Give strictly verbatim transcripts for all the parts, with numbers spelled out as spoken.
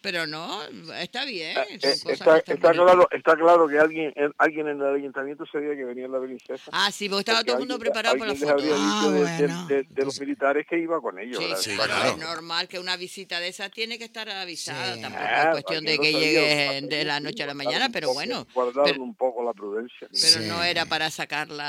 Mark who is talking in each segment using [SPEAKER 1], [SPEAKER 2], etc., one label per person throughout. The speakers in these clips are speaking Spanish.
[SPEAKER 1] Pero no, está bien.
[SPEAKER 2] Eh,
[SPEAKER 1] Son
[SPEAKER 2] eh,
[SPEAKER 1] cosas
[SPEAKER 2] está,
[SPEAKER 1] que están
[SPEAKER 2] está
[SPEAKER 1] bonitas.
[SPEAKER 2] claro, está claro que alguien, eh, alguien en el ayuntamiento sabía que venía la princesa.
[SPEAKER 1] Ah, sí, porque estaba
[SPEAKER 2] Porque
[SPEAKER 1] todo el mundo
[SPEAKER 2] alguien,
[SPEAKER 1] preparado por la
[SPEAKER 2] alguien les
[SPEAKER 1] foto.
[SPEAKER 2] había
[SPEAKER 3] Ah,
[SPEAKER 2] dicho de, de-
[SPEAKER 3] bueno.
[SPEAKER 2] de- de los
[SPEAKER 3] Entonces-
[SPEAKER 2] militares que iba con ellos.
[SPEAKER 1] Sí,
[SPEAKER 2] ¿verdad?
[SPEAKER 4] Sí,
[SPEAKER 2] Está
[SPEAKER 1] claro,
[SPEAKER 4] claro.
[SPEAKER 1] es normal que una visita de esa tiene que estar avisada.
[SPEAKER 3] Sí.
[SPEAKER 1] Tampoco
[SPEAKER 2] Ah,
[SPEAKER 1] es cuestión
[SPEAKER 2] alguien
[SPEAKER 1] de
[SPEAKER 2] lo
[SPEAKER 1] que
[SPEAKER 2] sabía,
[SPEAKER 1] llegue
[SPEAKER 2] lo
[SPEAKER 1] de la
[SPEAKER 2] sabía,
[SPEAKER 1] noche a la
[SPEAKER 2] sí,
[SPEAKER 1] mañana,
[SPEAKER 2] guardaron
[SPEAKER 1] pero
[SPEAKER 2] un
[SPEAKER 1] bueno.
[SPEAKER 2] poco- Guardaron
[SPEAKER 1] Pero,
[SPEAKER 2] un poco la prudencia.
[SPEAKER 1] pero
[SPEAKER 3] Sí.
[SPEAKER 1] no era para sacarla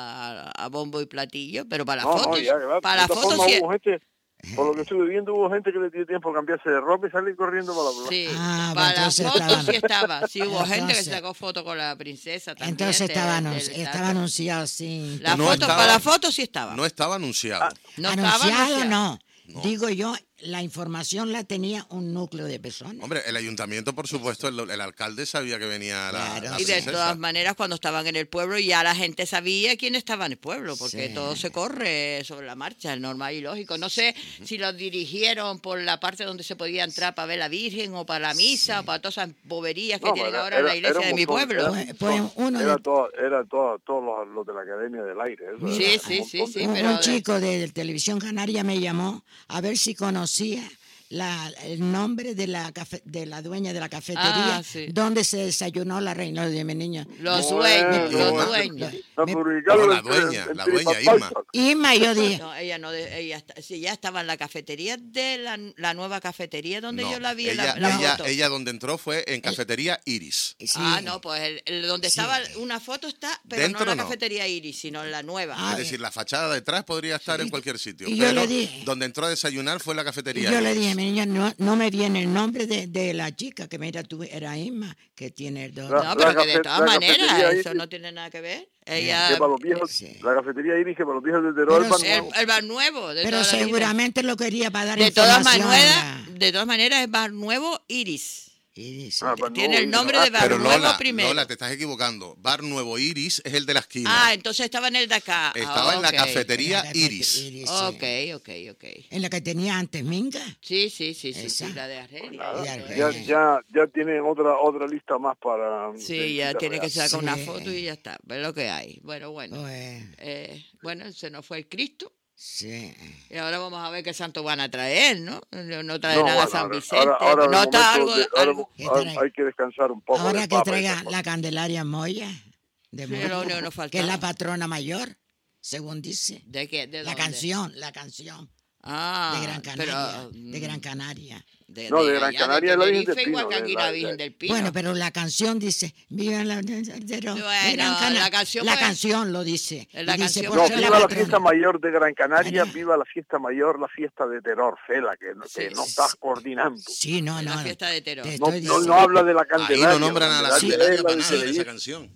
[SPEAKER 1] a, a bombo y platillo, pero para
[SPEAKER 2] No,
[SPEAKER 1] las
[SPEAKER 2] no,
[SPEAKER 1] fotos,
[SPEAKER 2] ya, claro.
[SPEAKER 1] para
[SPEAKER 2] De
[SPEAKER 1] las
[SPEAKER 2] todas
[SPEAKER 1] fotos
[SPEAKER 2] formas,
[SPEAKER 1] sí.
[SPEAKER 2] hubo gente, por lo que estuve viendo, hubo gente que le dio tiempo a cambiarse de ropa y salir corriendo para la plaza.
[SPEAKER 1] Sí,
[SPEAKER 3] Ah,
[SPEAKER 1] para
[SPEAKER 3] bueno,
[SPEAKER 1] las
[SPEAKER 3] entonces
[SPEAKER 1] fotos
[SPEAKER 3] estaban-
[SPEAKER 1] sí estaba. Sí, hubo gente que
[SPEAKER 3] Entonces-
[SPEAKER 1] se sacó foto con la princesa también.
[SPEAKER 3] Entonces
[SPEAKER 1] de-
[SPEAKER 3] estaba,
[SPEAKER 1] del
[SPEAKER 3] anunci-
[SPEAKER 1] teatro.
[SPEAKER 3] estaba anunciado así.
[SPEAKER 1] La
[SPEAKER 4] No
[SPEAKER 1] foto,
[SPEAKER 4] estaba-
[SPEAKER 1] para la foto sí estaba.
[SPEAKER 4] No estaba anunciado.
[SPEAKER 1] No estaba
[SPEAKER 3] anunciado
[SPEAKER 1] anunciado.
[SPEAKER 3] no.
[SPEAKER 4] No.
[SPEAKER 3] Digo yo, la información la tenía un núcleo de personas.
[SPEAKER 4] Hombre, el ayuntamiento, por supuesto, el, el alcalde sabía que venía la,
[SPEAKER 3] Claro.
[SPEAKER 4] la
[SPEAKER 1] Y de
[SPEAKER 4] princesa.
[SPEAKER 1] todas maneras, cuando estaban en el pueblo, ya la gente sabía quién estaba en el pueblo, porque
[SPEAKER 3] Sí.
[SPEAKER 1] todo se corre sobre la marcha, es normal y lógico. No sé si los dirigieron por la parte donde se podía entrar para ver la Virgen, o para la misa, o para todas esas boberías que
[SPEAKER 2] No,
[SPEAKER 1] tienen
[SPEAKER 2] era-
[SPEAKER 1] ahora en la
[SPEAKER 2] era-
[SPEAKER 1] iglesia
[SPEAKER 2] era
[SPEAKER 1] de
[SPEAKER 2] un
[SPEAKER 1] mi
[SPEAKER 2] montón,
[SPEAKER 1] pueblo.
[SPEAKER 2] era
[SPEAKER 3] Pues-
[SPEAKER 2] un
[SPEAKER 3] pues
[SPEAKER 2] montón.
[SPEAKER 3] uno
[SPEAKER 2] Era
[SPEAKER 3] de-
[SPEAKER 2] todo, era todo, todos los, los de la Academia del Aire. Eso
[SPEAKER 3] Mira,
[SPEAKER 2] era
[SPEAKER 1] Sí,
[SPEAKER 2] un
[SPEAKER 1] sí,
[SPEAKER 2] montón
[SPEAKER 1] sí,
[SPEAKER 2] de-
[SPEAKER 3] un,
[SPEAKER 1] pero
[SPEAKER 3] un
[SPEAKER 1] de-
[SPEAKER 3] chico de Televisión Canaria me llamó a ver si conocía la, el nombre de la cafe- de la dueña de la cafetería
[SPEAKER 1] Ah, sí.
[SPEAKER 3] donde se desayunó la reina de mi niño.
[SPEAKER 1] Los
[SPEAKER 2] Bueno,
[SPEAKER 1] dueños, los
[SPEAKER 4] bueno.
[SPEAKER 1] dueños.
[SPEAKER 2] La
[SPEAKER 3] Me-
[SPEAKER 2] publicaron
[SPEAKER 4] No, la
[SPEAKER 2] en-
[SPEAKER 4] dueña,
[SPEAKER 2] en
[SPEAKER 4] la dueña,
[SPEAKER 2] Tripapalpa.
[SPEAKER 4] Irma.
[SPEAKER 3] Irma, yo dije,
[SPEAKER 1] No, ella no, de- ella está- sí, ya estaba en la cafetería de la, la nueva cafetería donde
[SPEAKER 4] No,
[SPEAKER 1] yo la vi en
[SPEAKER 4] ella,
[SPEAKER 1] la, la
[SPEAKER 4] ella,
[SPEAKER 1] foto.
[SPEAKER 4] ella donde entró fue en cafetería Iris.
[SPEAKER 3] sí.
[SPEAKER 1] Ah, no, pues el, el donde
[SPEAKER 3] Sí.
[SPEAKER 1] estaba una foto está, pero
[SPEAKER 4] Dentro
[SPEAKER 1] no en la
[SPEAKER 4] no.
[SPEAKER 1] cafetería Iris, sino en la nueva.
[SPEAKER 3] Ah,
[SPEAKER 4] Es decir, la fachada detrás podría estar en cualquier sitio.
[SPEAKER 3] y yo
[SPEAKER 4] pero
[SPEAKER 3] le dije-
[SPEAKER 4] donde entró a desayunar fue la
[SPEAKER 3] Y
[SPEAKER 4] cafetería
[SPEAKER 3] yo le
[SPEAKER 4] Iris.
[SPEAKER 3] dije, mi niña, no, no me viene el nombre de, de la chica que mira tú, era Irma, que tiene el dos.
[SPEAKER 2] La-
[SPEAKER 1] No, pero que de
[SPEAKER 2] cafe-
[SPEAKER 1] todas
[SPEAKER 2] la
[SPEAKER 1] maneras,
[SPEAKER 2] cafetería
[SPEAKER 1] eso
[SPEAKER 2] Iris-
[SPEAKER 1] no tiene nada que ver.
[SPEAKER 2] Que
[SPEAKER 1] Ella,
[SPEAKER 2] para los viejos,
[SPEAKER 3] Sí.
[SPEAKER 2] la cafetería Iris, que para los viejos de Teruel,
[SPEAKER 3] Pero
[SPEAKER 2] van
[SPEAKER 3] sí,
[SPEAKER 1] el,
[SPEAKER 2] nuevos.
[SPEAKER 1] el bar nuevo. De
[SPEAKER 3] Pero
[SPEAKER 1] toda la vida.
[SPEAKER 3] seguramente lo quería para dar
[SPEAKER 1] De todas
[SPEAKER 3] información.
[SPEAKER 1] maneras,
[SPEAKER 3] la-
[SPEAKER 1] de todas maneras es bar nuevo Iris.
[SPEAKER 3] y dice,
[SPEAKER 2] Ah, pues
[SPEAKER 1] Tiene
[SPEAKER 2] no,
[SPEAKER 1] el nombre
[SPEAKER 2] ah,
[SPEAKER 1] de bar
[SPEAKER 4] Pero
[SPEAKER 1] nuevo
[SPEAKER 4] Lola,
[SPEAKER 1] primero.
[SPEAKER 4] Lola, te estás equivocando. Bar Nuevo Iris es el de la esquina.
[SPEAKER 1] Ah, entonces estaba en el de acá.
[SPEAKER 4] Estaba
[SPEAKER 1] Ah,
[SPEAKER 4] en la
[SPEAKER 1] ok.
[SPEAKER 4] cafetería
[SPEAKER 3] la-
[SPEAKER 4] Iris.
[SPEAKER 3] Iris, sí.
[SPEAKER 1] Ok, ok, ok.
[SPEAKER 3] En la que tenía antes Minga.
[SPEAKER 1] Sí, sí, sí, sí,
[SPEAKER 3] Esa.
[SPEAKER 1] sí, la de Argelia.
[SPEAKER 2] Nada,
[SPEAKER 3] Ya,
[SPEAKER 1] eso es.
[SPEAKER 2] ya,
[SPEAKER 3] eh.
[SPEAKER 2] ya, ya tienen otra otra lista más para...
[SPEAKER 1] Sí, ya tiene que
[SPEAKER 2] ser
[SPEAKER 1] sacar una
[SPEAKER 3] Sí.
[SPEAKER 1] foto y ya está. Ve lo que hay. Bueno, bueno.
[SPEAKER 3] Pues,
[SPEAKER 1] Eh, bueno, se nos fue el Cristo.
[SPEAKER 3] sí.
[SPEAKER 1] Y ahora vamos a ver qué santo van a traer, ¿no? No, no traerán
[SPEAKER 2] No,
[SPEAKER 1] a
[SPEAKER 2] bueno,
[SPEAKER 1] San
[SPEAKER 2] ahora-
[SPEAKER 1] Vicente.
[SPEAKER 2] ahora- ahora
[SPEAKER 1] no
[SPEAKER 2] el
[SPEAKER 1] está
[SPEAKER 2] momento
[SPEAKER 1] algo,
[SPEAKER 2] de- ahora-
[SPEAKER 1] algo-
[SPEAKER 3] ¿Qué
[SPEAKER 2] ahora
[SPEAKER 3] trae?
[SPEAKER 2] hay que descansar un poco.
[SPEAKER 3] Ahora
[SPEAKER 2] del
[SPEAKER 3] que
[SPEAKER 2] Papa y
[SPEAKER 3] traiga
[SPEAKER 2] esas
[SPEAKER 3] la
[SPEAKER 2] cosas.
[SPEAKER 3] Candelaria Moya, de
[SPEAKER 1] Sí,
[SPEAKER 3] Moya,
[SPEAKER 1] lo único que nos
[SPEAKER 3] que es
[SPEAKER 1] faltaba.
[SPEAKER 3] la patrona mayor, según dice.
[SPEAKER 1] ¿De qué? ¿De
[SPEAKER 3] La
[SPEAKER 1] dónde?
[SPEAKER 3] canción, la canción
[SPEAKER 1] Ah,
[SPEAKER 3] de Gran Canaria,
[SPEAKER 1] pero,
[SPEAKER 3] de
[SPEAKER 1] mm,
[SPEAKER 3] Gran Canaria.
[SPEAKER 1] de,
[SPEAKER 2] No, de Gran
[SPEAKER 1] allá,
[SPEAKER 2] Canaria es la Virgen del
[SPEAKER 1] Tenerife, igual
[SPEAKER 2] Pino,
[SPEAKER 1] que
[SPEAKER 2] de
[SPEAKER 1] aquí
[SPEAKER 2] la-
[SPEAKER 1] la Virgen
[SPEAKER 2] de-
[SPEAKER 1] del Pino.
[SPEAKER 3] Bueno, pero la canción dice, viva la de, de- de
[SPEAKER 1] Bueno,
[SPEAKER 3] Gran Canaria.
[SPEAKER 1] la canción
[SPEAKER 3] La
[SPEAKER 1] fue-
[SPEAKER 3] canción lo dice.
[SPEAKER 1] La
[SPEAKER 3] Y dice,
[SPEAKER 1] canción
[SPEAKER 3] por
[SPEAKER 2] No,
[SPEAKER 1] fue
[SPEAKER 3] ser
[SPEAKER 1] la
[SPEAKER 2] viva la
[SPEAKER 3] patrona.
[SPEAKER 2] fiesta mayor de Gran Canaria,
[SPEAKER 3] Canaria.
[SPEAKER 2] viva la fiesta mayor, la fiesta de terror, Fela, que, no- que
[SPEAKER 1] Sí,
[SPEAKER 2] no
[SPEAKER 1] sí,
[SPEAKER 2] estás
[SPEAKER 3] sí.
[SPEAKER 2] coordinando.
[SPEAKER 3] Sí, no,
[SPEAKER 1] En
[SPEAKER 3] no.
[SPEAKER 1] la fiesta de terror.
[SPEAKER 3] te
[SPEAKER 2] No,
[SPEAKER 3] estoy
[SPEAKER 2] no, no
[SPEAKER 3] diciendo.
[SPEAKER 2] habla de la
[SPEAKER 4] Ahí
[SPEAKER 2] Candelaria.
[SPEAKER 4] no nombran a la Candelaria
[SPEAKER 2] es
[SPEAKER 4] para
[SPEAKER 2] de
[SPEAKER 4] nada en esa
[SPEAKER 2] Sevilla.
[SPEAKER 4] canción.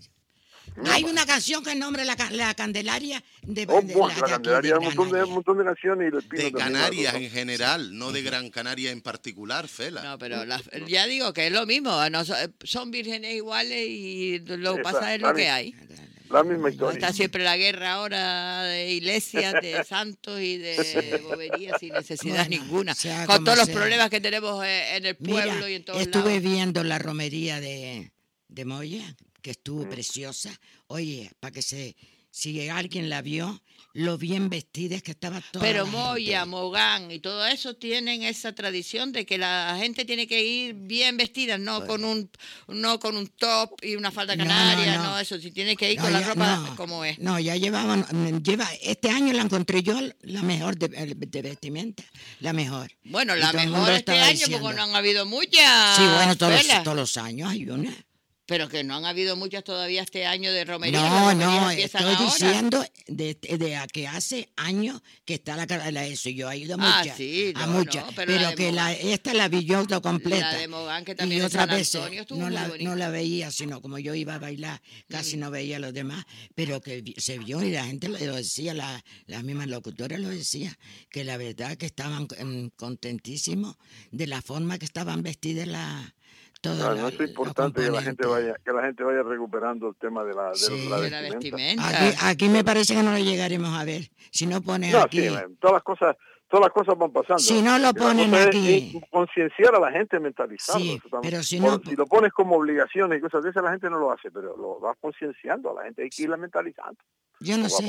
[SPEAKER 3] Hay una canción que nombra la, ca- la Candelaria de,
[SPEAKER 2] Oh,
[SPEAKER 3] de-
[SPEAKER 2] buah,
[SPEAKER 3] de
[SPEAKER 2] la
[SPEAKER 3] aquí,
[SPEAKER 2] Candelaria,
[SPEAKER 3] de
[SPEAKER 2] un montón de,
[SPEAKER 3] Canaria.
[SPEAKER 2] un montón de canciones y el Pino
[SPEAKER 4] De
[SPEAKER 2] también,
[SPEAKER 4] Canarias
[SPEAKER 2] ¿no?
[SPEAKER 4] en general, no de Gran Canaria en particular, Fela.
[SPEAKER 1] No, pero la- ya digo que es lo mismo. no so- son vírgenes iguales y lo que
[SPEAKER 2] Esa,
[SPEAKER 1] pasa es lo
[SPEAKER 2] Dani.
[SPEAKER 1] que hay.
[SPEAKER 2] La misma historia.
[SPEAKER 1] Está siempre la guerra ahora de iglesias, de santos y de boberías sin necesidad
[SPEAKER 3] Bueno,
[SPEAKER 1] ninguna.
[SPEAKER 3] sea
[SPEAKER 1] Con
[SPEAKER 3] como
[SPEAKER 1] todos los
[SPEAKER 3] sea.
[SPEAKER 1] problemas que tenemos eh, en el pueblo
[SPEAKER 3] Mira,
[SPEAKER 1] y en todos
[SPEAKER 3] estuve
[SPEAKER 1] lados.
[SPEAKER 3] viendo la romería de, de Moya, que
[SPEAKER 2] Mm.
[SPEAKER 3] estuvo preciosa. Oye, para que se, si alguien la vio, lo bien vestidas que estaba toda
[SPEAKER 1] Pero
[SPEAKER 3] la
[SPEAKER 1] Moya,
[SPEAKER 3] gente.
[SPEAKER 1] Mogán y todo eso tienen esa tradición de que la gente tiene que ir bien vestida, no con un no con un top y una falda
[SPEAKER 3] No, no,
[SPEAKER 1] canaria, no,
[SPEAKER 3] no.
[SPEAKER 1] eso, si tiene que ir
[SPEAKER 3] No,
[SPEAKER 1] con la
[SPEAKER 3] ya-
[SPEAKER 1] ropa
[SPEAKER 3] no,
[SPEAKER 1] como es.
[SPEAKER 3] No, ya llevaban, mm, lleva, este año la encontré yo la mejor de, de vestimenta, la mejor.
[SPEAKER 1] Bueno,
[SPEAKER 3] Y
[SPEAKER 1] la
[SPEAKER 3] todo el
[SPEAKER 1] mejor
[SPEAKER 3] mundo
[SPEAKER 1] este
[SPEAKER 3] estaba
[SPEAKER 1] año
[SPEAKER 3] diciendo.
[SPEAKER 1] porque no han habido muchas.
[SPEAKER 3] Sí, bueno, todos
[SPEAKER 1] Fela.
[SPEAKER 3] los, todos los años hay una.
[SPEAKER 1] Pero que no han habido muchas todavía este año de romería.
[SPEAKER 3] No,
[SPEAKER 1] las romerías
[SPEAKER 3] no,
[SPEAKER 1] empiezan
[SPEAKER 3] estoy
[SPEAKER 1] ahora.
[SPEAKER 3] diciendo de, de a que hace años que está la cara la eso. Yo he ido a
[SPEAKER 1] Ah,
[SPEAKER 3] muchas,
[SPEAKER 1] sí,
[SPEAKER 3] a
[SPEAKER 1] no,
[SPEAKER 3] muchas,
[SPEAKER 1] no,
[SPEAKER 3] pero,
[SPEAKER 1] pero la de
[SPEAKER 3] que la,
[SPEAKER 1] Mogán-
[SPEAKER 3] esta la vi yo toda completa.
[SPEAKER 1] La de Mogán, que también
[SPEAKER 3] y
[SPEAKER 1] en
[SPEAKER 3] otras
[SPEAKER 1] San
[SPEAKER 3] veces
[SPEAKER 1] Antonio estuvo
[SPEAKER 3] no
[SPEAKER 1] muy
[SPEAKER 3] la,
[SPEAKER 1] bonita.
[SPEAKER 3] no la veía, sino como yo iba a bailar, casi no veía a los demás, pero que vi- se vio y la gente lo, lo decía, la, las mismas locutoras lo decían, que la verdad que estaban mm, contentísimos de la forma que estaban vestidas la todas
[SPEAKER 2] Claro,
[SPEAKER 3] la-
[SPEAKER 2] no es
[SPEAKER 3] los
[SPEAKER 2] importante que la gente
[SPEAKER 3] componentes.
[SPEAKER 2] vaya que la gente vaya recuperando el tema de la, de
[SPEAKER 3] Sí.
[SPEAKER 2] la
[SPEAKER 1] de la
[SPEAKER 2] vestimenta.
[SPEAKER 1] vestimenta.
[SPEAKER 3] Aquí, aquí me parece que no lo llegaremos a ver. Si no pone
[SPEAKER 2] No,
[SPEAKER 3] aquí.
[SPEAKER 2] sí, man, todas las cosas todas las cosas van pasando.
[SPEAKER 3] Si no lo
[SPEAKER 2] Y la
[SPEAKER 3] ponen
[SPEAKER 2] cosa es
[SPEAKER 3] aquí.
[SPEAKER 2] in- concienciar a la gente, mentalizarlo.
[SPEAKER 3] Sí,
[SPEAKER 2] Eso también.
[SPEAKER 3] pero si
[SPEAKER 2] Por-
[SPEAKER 3] no-
[SPEAKER 2] si lo pones como obligaciones y cosas de esas, la gente no lo hace, pero lo vas concienciando a la gente, hay que irla mentalizando.
[SPEAKER 3] Yo no
[SPEAKER 2] poco a
[SPEAKER 3] sé.
[SPEAKER 2] poco.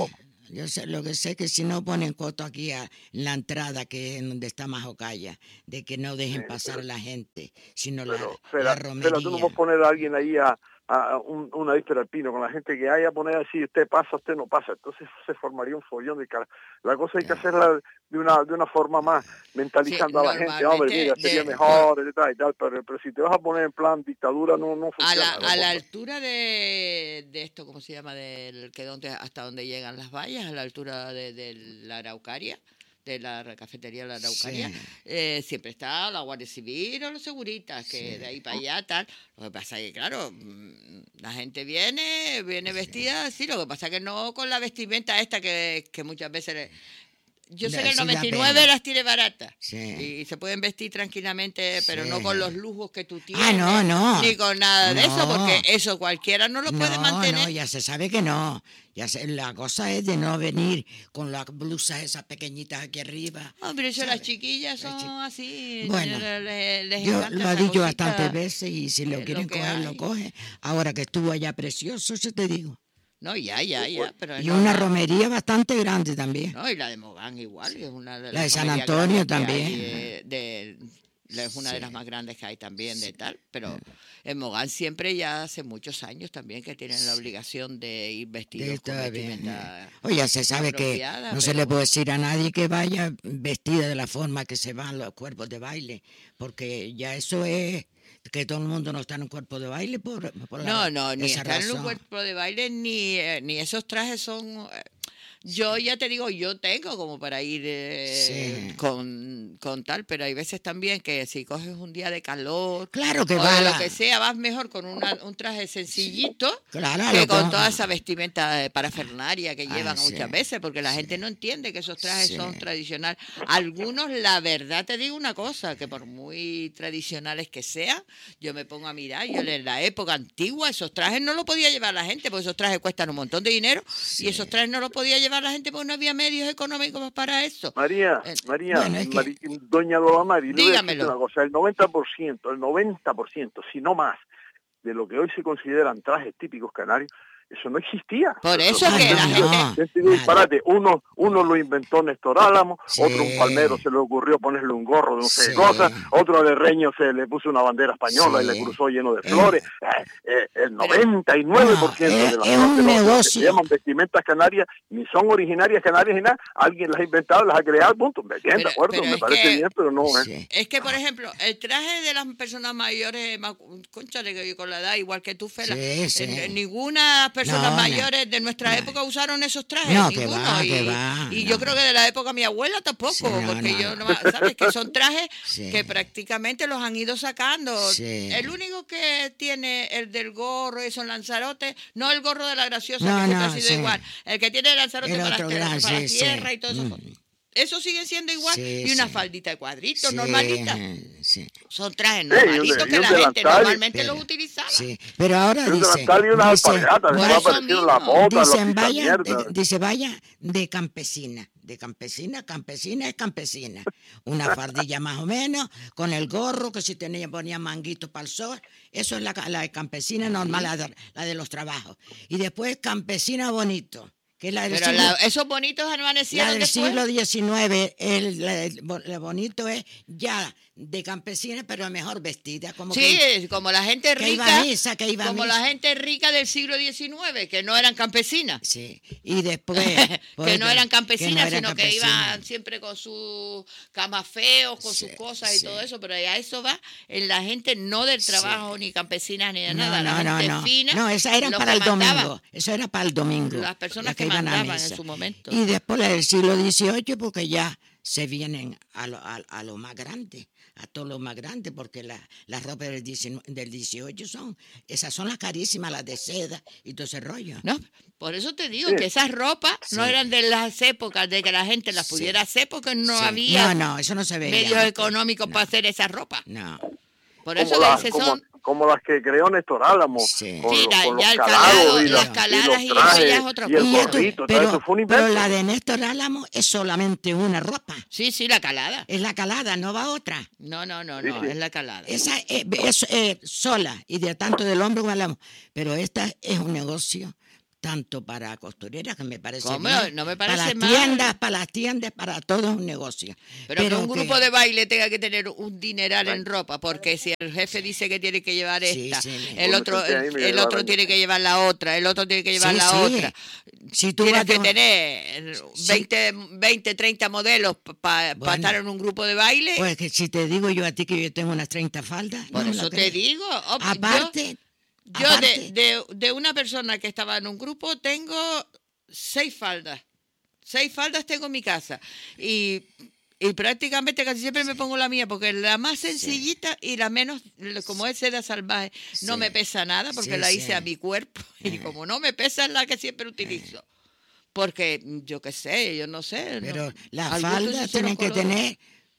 [SPEAKER 3] Yo sé, lo que sé es que si no ponen coto aquí a, en la entrada, que es donde está Majocaya, de que no dejen
[SPEAKER 2] Sí,
[SPEAKER 3] pasar a
[SPEAKER 2] pero,
[SPEAKER 3] la gente, sino
[SPEAKER 2] pero
[SPEAKER 3] la, la
[SPEAKER 2] Fela, Fela, tú no
[SPEAKER 3] romería.
[SPEAKER 2] puedes poner a alguien ahí a, a un, una víspera al pino con la gente que haya, poner así, usted pasa, usted no pasa. Entonces se formaría un follón de cara. La cosa hay que hacerla de una de una forma más,
[SPEAKER 1] Sí,
[SPEAKER 2] mentalizando a la gente, hombre,
[SPEAKER 1] normalmente
[SPEAKER 2] mira, sería
[SPEAKER 1] de,
[SPEAKER 2] mejor y tal, y tal, pero, pero si te vas a poner en plan dictadura no, no
[SPEAKER 1] a la,
[SPEAKER 2] funciona la
[SPEAKER 1] a la
[SPEAKER 2] cosa.
[SPEAKER 1] altura de, de esto, ¿cómo se llama? Del que donde hasta donde llegan las vallas, a la altura de, de la Araucaria, de la cafetería de la Araucaria,
[SPEAKER 3] Sí,
[SPEAKER 1] eh, siempre está la Guardia Civil o los seguritas, que
[SPEAKER 3] sí.
[SPEAKER 1] de ahí para allá tal. Lo que pasa es que, claro, mm, la gente viene, viene vestida así, lo que pasa es que no con la vestimenta esta que, que muchas veces... le- Yo sé
[SPEAKER 3] Da-
[SPEAKER 1] que el
[SPEAKER 3] sí da
[SPEAKER 1] noventa y nueve
[SPEAKER 3] pena.
[SPEAKER 1] las tiene baratas
[SPEAKER 3] Sí.
[SPEAKER 1] y se pueden vestir tranquilamente, pero
[SPEAKER 3] Sí.
[SPEAKER 1] no con los lujos que tú tienes,
[SPEAKER 3] Ah, no, no.
[SPEAKER 1] ni con nada de eso,
[SPEAKER 3] No.
[SPEAKER 1] porque eso cualquiera no lo puede
[SPEAKER 3] No,
[SPEAKER 1] mantener.
[SPEAKER 3] no, ya se sabe que no. Ya se, la cosa es de no venir con las blusas esas pequeñitas aquí arriba.
[SPEAKER 1] Hombre, eso las
[SPEAKER 3] ¿sabes?
[SPEAKER 1] chiquillas
[SPEAKER 3] Las
[SPEAKER 1] son
[SPEAKER 3] chi-
[SPEAKER 1] así,
[SPEAKER 3] Bueno,
[SPEAKER 1] les, les
[SPEAKER 3] Yo
[SPEAKER 1] encanta
[SPEAKER 3] lo he
[SPEAKER 1] esa
[SPEAKER 3] dicho
[SPEAKER 1] cosita,
[SPEAKER 3] bastantes veces y si lo
[SPEAKER 1] eh,
[SPEAKER 3] quieren
[SPEAKER 1] lo que
[SPEAKER 3] coger, lo
[SPEAKER 1] hay.
[SPEAKER 3] coge. Ahora que estuvo allá precioso, yo te digo.
[SPEAKER 1] No, ya, ya, ya, pero es
[SPEAKER 3] Y una
[SPEAKER 1] normal.
[SPEAKER 3] romería bastante grande también.
[SPEAKER 1] No, y la de Mogán igual, que es una de
[SPEAKER 3] La de
[SPEAKER 1] las
[SPEAKER 3] San
[SPEAKER 1] romerías
[SPEAKER 3] Antonio
[SPEAKER 1] grandes que hay
[SPEAKER 3] también.
[SPEAKER 1] de- de- la- es una de
[SPEAKER 3] Sí.
[SPEAKER 1] las más grandes que hay también de tal, pero en Mogán siempre ya hace muchos años también que tienen la obligación de ir
[SPEAKER 3] De
[SPEAKER 1] vestidos con
[SPEAKER 3] está bien.
[SPEAKER 1] vestimenta
[SPEAKER 3] Oye, ya se sabe que
[SPEAKER 1] apropiada,
[SPEAKER 3] no se
[SPEAKER 1] pero
[SPEAKER 3] le puede
[SPEAKER 1] bueno.
[SPEAKER 3] decir a nadie que vaya vestida de la forma que se van los cuerpos de baile, porque ya eso es que todo el mundo no está en un cuerpo de baile por, por la-
[SPEAKER 1] No, no, ni
[SPEAKER 3] esa
[SPEAKER 1] estar en un
[SPEAKER 3] razón.
[SPEAKER 1] cuerpo de baile, ni, eh, ni esos trajes son... eh, Yo ya te digo, yo tengo como para ir eh,
[SPEAKER 3] Sí.
[SPEAKER 1] con, con tal, pero hay veces también que si coges un día de calor
[SPEAKER 3] Claro que
[SPEAKER 1] o
[SPEAKER 3] va
[SPEAKER 1] de lo
[SPEAKER 3] la-
[SPEAKER 1] que sea, vas mejor con una- un traje sencillito
[SPEAKER 3] Claro,
[SPEAKER 1] que
[SPEAKER 3] lo
[SPEAKER 1] con
[SPEAKER 3] que-
[SPEAKER 1] toda esa vestimenta eh, parafernaria que
[SPEAKER 3] Ah,
[SPEAKER 1] llevan
[SPEAKER 3] sí.
[SPEAKER 1] muchas veces, porque la
[SPEAKER 3] Sí.
[SPEAKER 1] gente no entiende que esos trajes
[SPEAKER 3] Sí.
[SPEAKER 1] son tradicionales. Algunos, la verdad te digo una cosa, que por muy tradicionales que sean, yo me pongo a mirar, yo en la época antigua esos trajes no lo podía llevar la gente, porque esos trajes cuestan un montón de dinero, y esos trajes no lo podía llevar la gente porque no había medios económicos para eso.
[SPEAKER 2] María,
[SPEAKER 1] Eh,
[SPEAKER 2] María,
[SPEAKER 3] Bueno, es que-
[SPEAKER 2] Mari- doña Lola Mari, le voy a decir
[SPEAKER 1] Dígamelo.
[SPEAKER 2] una cosa, el noventa por ciento, el noventa por ciento, si no más, de lo que hoy se consideran trajes típicos canarios, eso no existía.
[SPEAKER 1] Por eso
[SPEAKER 3] Ah,
[SPEAKER 1] que
[SPEAKER 3] no,
[SPEAKER 1] la
[SPEAKER 3] no.
[SPEAKER 1] gente...
[SPEAKER 2] Ese
[SPEAKER 3] Nada.
[SPEAKER 2] disparate, uno, uno lo inventó Néstor Álamo,
[SPEAKER 3] Sí.
[SPEAKER 2] otro un palmero se le ocurrió ponerle un gorro de no sé
[SPEAKER 3] Sí.
[SPEAKER 2] qué cosa, otro de Reño se le puso una bandera española
[SPEAKER 3] Sí.
[SPEAKER 2] y le cruzó lleno de
[SPEAKER 3] Eh.
[SPEAKER 2] flores. Eh, eh, el noventa y nueve por ciento
[SPEAKER 3] No, es-
[SPEAKER 2] de las
[SPEAKER 3] es
[SPEAKER 2] cosas
[SPEAKER 3] un
[SPEAKER 2] de lo- de lo que se
[SPEAKER 3] negocio.
[SPEAKER 2] llaman vestimentas canarias ni son originarias canarias ni nada, alguien las ha inventado, las ha creado, punto. Me bien,
[SPEAKER 1] Pero-
[SPEAKER 2] de acuerdo,
[SPEAKER 1] pero
[SPEAKER 2] me
[SPEAKER 1] es
[SPEAKER 2] parece
[SPEAKER 1] que-
[SPEAKER 2] bien, pero no, eh.
[SPEAKER 3] Sí.
[SPEAKER 1] Es que, por ejemplo, el traje de las personas mayores, ma- cónchale, que yo con la edad, igual que tú, Fela,
[SPEAKER 3] Sí, sí.
[SPEAKER 1] eh, ninguna persona
[SPEAKER 3] No, no.
[SPEAKER 1] mayores de nuestra
[SPEAKER 3] No.
[SPEAKER 1] época usaron esos trajes,
[SPEAKER 3] No, que
[SPEAKER 1] ninguno.
[SPEAKER 3] va,
[SPEAKER 1] y
[SPEAKER 3] que va,
[SPEAKER 1] y
[SPEAKER 3] no.
[SPEAKER 1] yo creo que de la época de mi abuela tampoco,
[SPEAKER 3] Sí, no,
[SPEAKER 1] porque
[SPEAKER 3] no,
[SPEAKER 1] yo,
[SPEAKER 3] no.
[SPEAKER 1] no, ¿sabes? Que son trajes
[SPEAKER 3] Sí.
[SPEAKER 1] que prácticamente los han ido sacando.
[SPEAKER 3] Sí.
[SPEAKER 1] El único que tiene el del gorro y son Lanzarote, no el gorro de la graciosa,
[SPEAKER 3] No,
[SPEAKER 1] que siempre
[SPEAKER 3] no,
[SPEAKER 1] ha sido
[SPEAKER 3] sí.
[SPEAKER 1] igual, el que tiene el Lanzarote
[SPEAKER 3] El
[SPEAKER 1] para, las
[SPEAKER 3] otro
[SPEAKER 1] tierras-
[SPEAKER 3] gran,
[SPEAKER 1] para
[SPEAKER 3] sí,
[SPEAKER 1] la
[SPEAKER 3] sí.
[SPEAKER 1] tierra y todo eso.
[SPEAKER 3] Mm.
[SPEAKER 1] Eso sigue siendo igual.
[SPEAKER 3] Sí,
[SPEAKER 1] y una
[SPEAKER 3] sí.
[SPEAKER 1] faldita de cuadritos,
[SPEAKER 3] Sí,
[SPEAKER 1] normalita.
[SPEAKER 3] sí.
[SPEAKER 1] Son trajes
[SPEAKER 2] Sí,
[SPEAKER 1] normalitos
[SPEAKER 2] y un de-
[SPEAKER 1] que
[SPEAKER 2] y un
[SPEAKER 1] la gente
[SPEAKER 2] delantal y-
[SPEAKER 1] normalmente
[SPEAKER 3] Pero-
[SPEAKER 1] los utilizaba.
[SPEAKER 3] Sí, pero ahora
[SPEAKER 2] Es un
[SPEAKER 3] dice,
[SPEAKER 2] delantal y unas
[SPEAKER 3] dice,
[SPEAKER 2] alpargatas,
[SPEAKER 1] por
[SPEAKER 2] me va
[SPEAKER 1] eso
[SPEAKER 2] apareciendo las
[SPEAKER 1] mismo.
[SPEAKER 2] botas, los
[SPEAKER 3] dicen vaya,
[SPEAKER 2] quitamierdas.
[SPEAKER 3] de- dice vaya de campesina, de campesina, campesina es campesina. Una fardilla más o menos, con el gorro que si tenía ponía manguito para el sol, eso es la, ca- la de campesina normal, la de, la de los trabajos. Y después campesina bonito, que es la del
[SPEAKER 1] Pero
[SPEAKER 3] siglo,
[SPEAKER 1] la- esos bonitos
[SPEAKER 3] la
[SPEAKER 1] amanecieron
[SPEAKER 3] del
[SPEAKER 1] después.
[SPEAKER 3] siglo diecinueve, el, la- el bo- lo bonito es ya de campesina, pero mejor vestida, como
[SPEAKER 1] Sí,
[SPEAKER 3] que,
[SPEAKER 1] como la gente
[SPEAKER 3] que iba
[SPEAKER 1] rica,
[SPEAKER 3] a misa, que iba a
[SPEAKER 1] como
[SPEAKER 3] misa.
[SPEAKER 1] la gente rica del siglo diecinueve, que no eran campesinas.
[SPEAKER 3] Sí, y después... pues,
[SPEAKER 1] que no eran campesinas,
[SPEAKER 3] que no eran
[SPEAKER 1] sino que
[SPEAKER 3] campesinas.
[SPEAKER 1] iban siempre con sus camas feos, con
[SPEAKER 3] Sí,
[SPEAKER 1] sus cosas y
[SPEAKER 3] sí.
[SPEAKER 1] todo eso, pero a eso va en la gente no del trabajo, ni campesinas, ni de
[SPEAKER 3] No,
[SPEAKER 1] nada, la
[SPEAKER 3] no, no,
[SPEAKER 1] gente
[SPEAKER 3] no.
[SPEAKER 1] fina.
[SPEAKER 3] No, esa era
[SPEAKER 1] los
[SPEAKER 3] para
[SPEAKER 1] que
[SPEAKER 3] el domingo.
[SPEAKER 1] mandaban.
[SPEAKER 3] Eso era para el domingo.
[SPEAKER 1] Las personas
[SPEAKER 3] las
[SPEAKER 1] que
[SPEAKER 3] iban a
[SPEAKER 1] mandaban en
[SPEAKER 3] misa.
[SPEAKER 1] su momento.
[SPEAKER 3] Y después la del siglo dieciocho, porque ya se vienen a lo, a, a lo más grande, a todo lo más grande, porque la- las ropas del, diecinueve del dieciocho son, esas son las carísimas, las de seda y todo ese rollo.
[SPEAKER 1] No, por eso te digo
[SPEAKER 2] Sí.
[SPEAKER 1] que esas ropas no
[SPEAKER 3] Sí.
[SPEAKER 1] eran de las épocas de que la gente las
[SPEAKER 3] Sí.
[SPEAKER 1] pudiera hacer porque no
[SPEAKER 3] Sí.
[SPEAKER 1] había
[SPEAKER 3] No, no, eso no se veía.
[SPEAKER 1] medios
[SPEAKER 3] antes.
[SPEAKER 1] económicos
[SPEAKER 3] No,
[SPEAKER 1] para hacer esas ropas.
[SPEAKER 3] No,
[SPEAKER 1] Por
[SPEAKER 2] Como
[SPEAKER 1] eso
[SPEAKER 2] las,
[SPEAKER 1] que
[SPEAKER 2] como,
[SPEAKER 1] son
[SPEAKER 2] como las que creó Néstor Álamo,
[SPEAKER 3] Sí.
[SPEAKER 2] con,
[SPEAKER 1] Sí,
[SPEAKER 2] los-
[SPEAKER 1] la-
[SPEAKER 2] con
[SPEAKER 1] ya
[SPEAKER 2] los
[SPEAKER 1] el
[SPEAKER 2] calados
[SPEAKER 1] calado,
[SPEAKER 2] y,
[SPEAKER 1] las
[SPEAKER 2] los-
[SPEAKER 1] caladas
[SPEAKER 2] y
[SPEAKER 1] y
[SPEAKER 2] los
[SPEAKER 1] eso
[SPEAKER 2] trajes
[SPEAKER 1] ya es otra
[SPEAKER 2] y el
[SPEAKER 3] Y
[SPEAKER 1] cosa.
[SPEAKER 3] esto-
[SPEAKER 2] gorrito, todo
[SPEAKER 3] pero,
[SPEAKER 2] eso fue un
[SPEAKER 3] pero
[SPEAKER 2] invento.
[SPEAKER 3] la de Néstor Álamo es solamente una ropa.
[SPEAKER 1] Sí, sí, la calada.
[SPEAKER 3] Es la calada, no va otra.
[SPEAKER 1] No, no, no,
[SPEAKER 2] Sí,
[SPEAKER 1] no,
[SPEAKER 2] sí.
[SPEAKER 1] es la calada.
[SPEAKER 3] Esa es, es, eh, sola y de tanto del hombre como del amo. Pero esta es un negocio tanto para costureras, que me parece
[SPEAKER 1] ¿Cómo?
[SPEAKER 3] bien,
[SPEAKER 1] No me
[SPEAKER 3] para
[SPEAKER 1] parece
[SPEAKER 3] las
[SPEAKER 1] mal.
[SPEAKER 3] tiendas, para las tiendas, para todo es un negocio.
[SPEAKER 1] Pero, que un
[SPEAKER 3] que-
[SPEAKER 1] grupo de baile tenga que tener un dineral en ropa, porque si el jefe dice que tiene que llevar
[SPEAKER 3] Sí,
[SPEAKER 1] esta,
[SPEAKER 3] sí,
[SPEAKER 1] el
[SPEAKER 2] me
[SPEAKER 1] otro,
[SPEAKER 2] senté ahí,
[SPEAKER 1] el,
[SPEAKER 2] me
[SPEAKER 1] el
[SPEAKER 2] llevaron
[SPEAKER 1] otro
[SPEAKER 2] ahí.
[SPEAKER 1] tiene que llevar la otra, el otro tiene que llevar
[SPEAKER 3] Sí,
[SPEAKER 1] la
[SPEAKER 3] sí.
[SPEAKER 1] otra.
[SPEAKER 3] Si tú
[SPEAKER 1] Tienes
[SPEAKER 3] vas
[SPEAKER 1] que
[SPEAKER 3] de-
[SPEAKER 1] tener
[SPEAKER 3] Sí.
[SPEAKER 1] veinte, veinte, treinta modelos para
[SPEAKER 3] Bueno.
[SPEAKER 1] estar en un grupo de baile.
[SPEAKER 3] Pues que si te digo yo a ti que yo tengo unas treinta faldas.
[SPEAKER 1] Por
[SPEAKER 3] no me
[SPEAKER 1] eso
[SPEAKER 3] lo
[SPEAKER 1] te
[SPEAKER 3] crees.
[SPEAKER 1] digo. oh, yo-
[SPEAKER 3] Aparte,
[SPEAKER 1] Yo,
[SPEAKER 3] aparte,
[SPEAKER 1] de, de, de una persona que estaba en un grupo tengo seis faldas. Seis faldas tengo en mi casa. Y, y prácticamente casi siempre me pongo la mía, porque es la más sencillita y la menos, como es seda salvaje, no
[SPEAKER 3] Sí.
[SPEAKER 1] me pesa nada, porque
[SPEAKER 3] Sí,
[SPEAKER 1] la
[SPEAKER 3] sí.
[SPEAKER 1] hice a mi cuerpo. Y como no me pesa, es la que siempre utilizo. Porque yo qué sé, yo no sé.
[SPEAKER 3] pero
[SPEAKER 1] no.
[SPEAKER 3] las
[SPEAKER 1] Al gusto
[SPEAKER 3] faldas
[SPEAKER 1] sí se
[SPEAKER 3] tienen
[SPEAKER 1] nos
[SPEAKER 3] que
[SPEAKER 1] coló.
[SPEAKER 3] tener,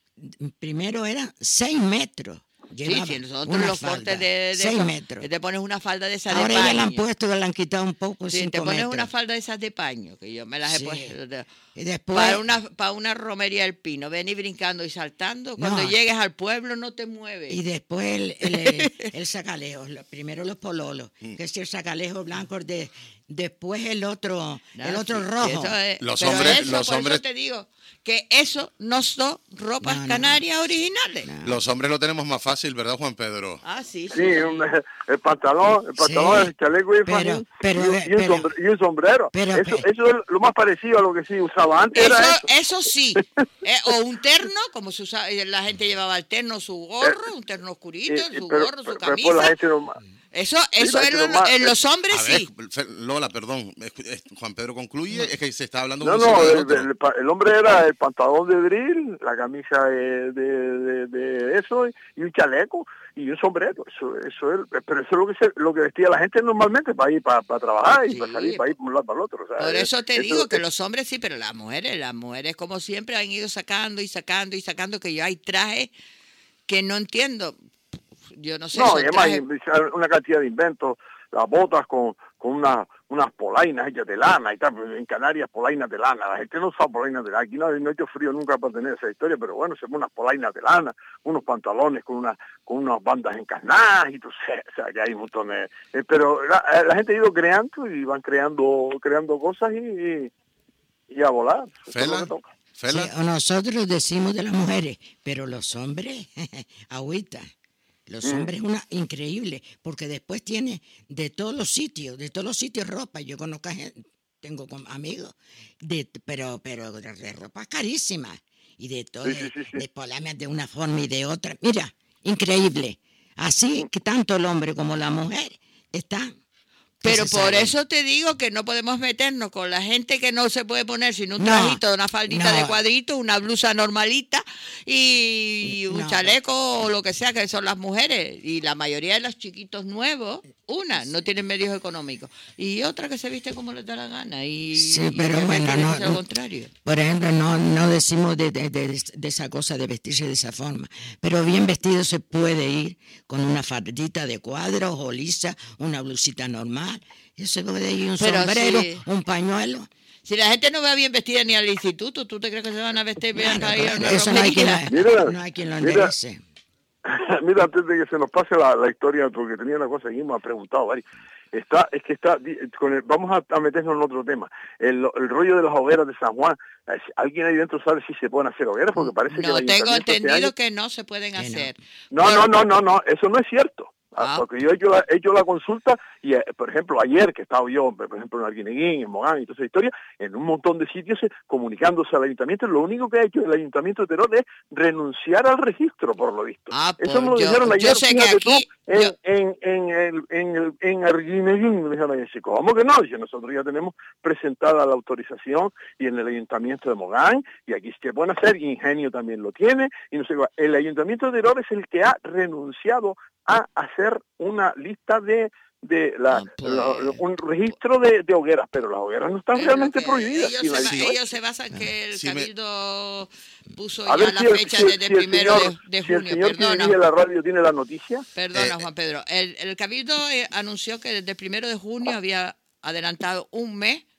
[SPEAKER 3] primero eran seis metros.
[SPEAKER 1] Sí,
[SPEAKER 3] Llevaba
[SPEAKER 1] sí, nosotros
[SPEAKER 3] una
[SPEAKER 1] los
[SPEAKER 3] falda,
[SPEAKER 1] cortes de, de
[SPEAKER 3] seis
[SPEAKER 1] eso,
[SPEAKER 3] metros.
[SPEAKER 1] que te pones una falda de esas
[SPEAKER 3] Ahora
[SPEAKER 1] de
[SPEAKER 3] ya
[SPEAKER 1] paño.
[SPEAKER 3] la han puesto, la han quitado un poco,
[SPEAKER 1] Sí,
[SPEAKER 3] cinco
[SPEAKER 1] te pones
[SPEAKER 3] metros.
[SPEAKER 1] una falda de esas de paño, que yo me las he
[SPEAKER 3] Sí.
[SPEAKER 1] puesto. de-
[SPEAKER 3] Y después,
[SPEAKER 1] Para una, para una romería del pino, venir brincando y saltando. Cuando
[SPEAKER 3] No.
[SPEAKER 1] llegues al pueblo no te mueves.
[SPEAKER 3] y después el, el, el, el sacaleo, lo- primero los pololos,
[SPEAKER 1] Mm.
[SPEAKER 3] que es el sacalejo blanco, de, después el otro,
[SPEAKER 1] Ah,
[SPEAKER 3] el otro
[SPEAKER 1] sí,
[SPEAKER 3] rojo.
[SPEAKER 1] eso es-
[SPEAKER 4] Los
[SPEAKER 1] pero
[SPEAKER 4] hombres-
[SPEAKER 1] eso,
[SPEAKER 4] los
[SPEAKER 1] por
[SPEAKER 4] hombres-
[SPEAKER 1] eso te digo que eso no son ropas
[SPEAKER 3] No, no.
[SPEAKER 1] canarias originales.
[SPEAKER 4] Los hombres lo tenemos más fácil, ¿verdad, Juan Pedro?
[SPEAKER 1] Ah, sí, sí.
[SPEAKER 2] Sí, un- el pantalón, el pantalón,
[SPEAKER 3] Sí,
[SPEAKER 2] el chaleco y,
[SPEAKER 3] pero-
[SPEAKER 2] fajín,
[SPEAKER 3] pero-
[SPEAKER 2] y, un- y un
[SPEAKER 3] pero-
[SPEAKER 2] sombre- y un sombrero.
[SPEAKER 3] pero-
[SPEAKER 2] eso,
[SPEAKER 3] pero-
[SPEAKER 2] eso es lo más parecido a lo que sí usaba antes.
[SPEAKER 1] Eso,
[SPEAKER 2] era eso.
[SPEAKER 1] eso sí. Eh, o un terno, como se usa, eh, la gente llevaba el terno, su gorro, un terno oscurito,
[SPEAKER 2] Y- y-
[SPEAKER 1] su
[SPEAKER 2] pero-
[SPEAKER 1] gorro, su
[SPEAKER 2] pero- pero después la
[SPEAKER 1] camisa.
[SPEAKER 2] gente no-
[SPEAKER 1] Eso, eso
[SPEAKER 2] la
[SPEAKER 1] es
[SPEAKER 2] gente
[SPEAKER 1] lo-
[SPEAKER 2] normal-
[SPEAKER 1] en los hombres
[SPEAKER 4] A ver,
[SPEAKER 1] sí.
[SPEAKER 4] Fe- Lola, perdón. es- es- Juan Pedro concluye, es que se está hablando
[SPEAKER 2] No,
[SPEAKER 4] uno
[SPEAKER 2] no,
[SPEAKER 4] encima del
[SPEAKER 2] el,
[SPEAKER 4] otro.
[SPEAKER 2] el pa- el hombre era el pantalón de drill, la camisa de, de, de- de eso y un chaleco y un sombrero. Eso, eso es, pero eso es lo que se, lo que vestía la gente normalmente para ir para, para trabajar y
[SPEAKER 1] Sí,
[SPEAKER 2] para salir, para ir por un lado para el otro. o sea,
[SPEAKER 1] Por eso te
[SPEAKER 2] eso-
[SPEAKER 1] digo que los hombres sí, pero las mujeres, las mujeres como siempre han ido sacando y sacando y sacando, que yo hay trajes que no entiendo. Yo no sé.
[SPEAKER 2] No,
[SPEAKER 1] son
[SPEAKER 2] y además
[SPEAKER 1] trajes-
[SPEAKER 2] una cantidad de inventos, las botas con, con una, unas polainas hechas de lana y tal, en Canarias polainas de lana, la gente no usa polainas de lana, aquí no, no ha hecho frío nunca para tener esa historia, pero bueno, se ponen unas polainas de lana, unos pantalones con una, con unas bandas encarnadas y tú sabes, o sea, que hay un montón de... eh, pero la, la gente ha ido creando y van creando creando cosas y, y, y a volar. Eso es lo
[SPEAKER 4] Fela,
[SPEAKER 2] que toca.
[SPEAKER 4] Fela,
[SPEAKER 3] Sí, o nosotros decimos de las mujeres, pero los hombres, agüita. Los
[SPEAKER 2] Mm.
[SPEAKER 3] hombres una increíble, porque después tiene de todos los sitios, de todos los sitios ropa. Yo conozco a gente, tengo com- amigos, de, pero pero de, de ropa carísima y de todo,
[SPEAKER 2] Sí, sí, sí, sí.
[SPEAKER 3] de polamas de una forma y de otra. Mira, increíble. Así que tanto el hombre como la mujer están. que
[SPEAKER 1] Pero
[SPEAKER 3] se
[SPEAKER 1] por
[SPEAKER 3] saben.
[SPEAKER 1] eso te digo que no podemos meternos con la gente que no se puede poner sino un
[SPEAKER 3] No,
[SPEAKER 1] trajito, una faldita
[SPEAKER 3] no.
[SPEAKER 1] de cuadritos, una blusa normalita y un
[SPEAKER 3] No.
[SPEAKER 1] chaleco o lo que sea, que son las mujeres. Y la mayoría de los chiquitos nuevos, una, no tienen medios económicos. Y otra que se viste como les da la gana. Y,
[SPEAKER 3] Sí,
[SPEAKER 1] y
[SPEAKER 3] pero
[SPEAKER 1] hay
[SPEAKER 3] bueno,
[SPEAKER 1] gente que
[SPEAKER 3] no-
[SPEAKER 1] dice lo
[SPEAKER 3] no-
[SPEAKER 1] contrario.
[SPEAKER 3] Por ejemplo, no, no decimos de, de- de- de esa cosa de vestirse de esa forma, pero bien vestido se puede ir con una faldita de cuadros o lisa, una blusita normal, y se puede ir un
[SPEAKER 1] Pero
[SPEAKER 3] sombrero,
[SPEAKER 1] sí.
[SPEAKER 3] un pañuelo.
[SPEAKER 1] Si la gente no va bien vestida ni al instituto, ¿tú te crees que se van a vestir bien
[SPEAKER 3] Bueno,
[SPEAKER 1] para ir a una
[SPEAKER 3] eso no hay, quien,
[SPEAKER 1] romería?
[SPEAKER 2] Mira,
[SPEAKER 3] no hay quien lo
[SPEAKER 2] mira.
[SPEAKER 3] enderece.
[SPEAKER 2] Mira, antes de que se nos pase la, la historia, porque tenía una cosa que me ha preguntado, Vari. Está, es que está, di- con el- vamos a, a meternos en otro tema. El, el rollo de las hogueras de San Juan. eh, ¿Alguien ahí dentro sabe si se pueden hacer hogueras? Porque parece que
[SPEAKER 1] No,
[SPEAKER 2] el
[SPEAKER 1] tengo
[SPEAKER 2] ayuntamiento este
[SPEAKER 1] entendido
[SPEAKER 2] año-
[SPEAKER 1] que no se pueden
[SPEAKER 3] Que no.
[SPEAKER 1] hacer.
[SPEAKER 2] No,
[SPEAKER 1] Por-
[SPEAKER 2] no, no, no, no, eso no es cierto.
[SPEAKER 1] Ah.
[SPEAKER 2] Porque yo he hecho, la, he hecho la consulta y, eh, por ejemplo, ayer que estaba yo, por ejemplo, en Arguineguín, en Mogán y toda esa historia, en un montón de sitios eh, comunicándose al ayuntamiento, lo único que ha hecho el ayuntamiento de Terol es renunciar al registro, por lo visto.
[SPEAKER 1] Ah,
[SPEAKER 2] Eso
[SPEAKER 1] pues
[SPEAKER 2] me lo
[SPEAKER 1] yo-
[SPEAKER 2] dijeron
[SPEAKER 1] yo
[SPEAKER 2] ayer,
[SPEAKER 1] sé que
[SPEAKER 2] fíjate tú,
[SPEAKER 1] aquí-
[SPEAKER 2] en,
[SPEAKER 1] yo-
[SPEAKER 2] en, en, el, en, el, en Arguineguín, me dijeron ayer, ¿cómo que no? Dice, nosotros ya tenemos presentada la autorización y en el ayuntamiento de Mogán, y aquí se pueden hacer, y Ingenio también lo tiene, y no sé qué. El ayuntamiento de Terol es el que ha renunciado a hacer una lista de de la,
[SPEAKER 1] Ah, pues.
[SPEAKER 2] la- un registro de, de hogueras, pero las hogueras no están
[SPEAKER 1] Pero
[SPEAKER 2] realmente
[SPEAKER 1] que
[SPEAKER 2] prohibidas.
[SPEAKER 1] Ellos,
[SPEAKER 2] Y no
[SPEAKER 1] se,
[SPEAKER 2] hay-
[SPEAKER 1] ba-
[SPEAKER 4] Sí.
[SPEAKER 1] ellos se basan que el
[SPEAKER 4] Sí, me-
[SPEAKER 1] Cabildo puso
[SPEAKER 2] A
[SPEAKER 1] ya
[SPEAKER 2] ver
[SPEAKER 1] la
[SPEAKER 2] si el,
[SPEAKER 1] fecha
[SPEAKER 2] si el-
[SPEAKER 1] desde
[SPEAKER 2] si
[SPEAKER 1] el
[SPEAKER 2] el
[SPEAKER 1] primero
[SPEAKER 2] señor,
[SPEAKER 1] de, de
[SPEAKER 2] si el
[SPEAKER 1] junio.
[SPEAKER 2] señor que
[SPEAKER 1] Perdona,
[SPEAKER 2] dirige la radio tiene la noticia.
[SPEAKER 1] perdona
[SPEAKER 4] Eh,
[SPEAKER 1] Juan Pedro. El, el Cabildo eh, anunció que desde el primero de junio había adelantado un mes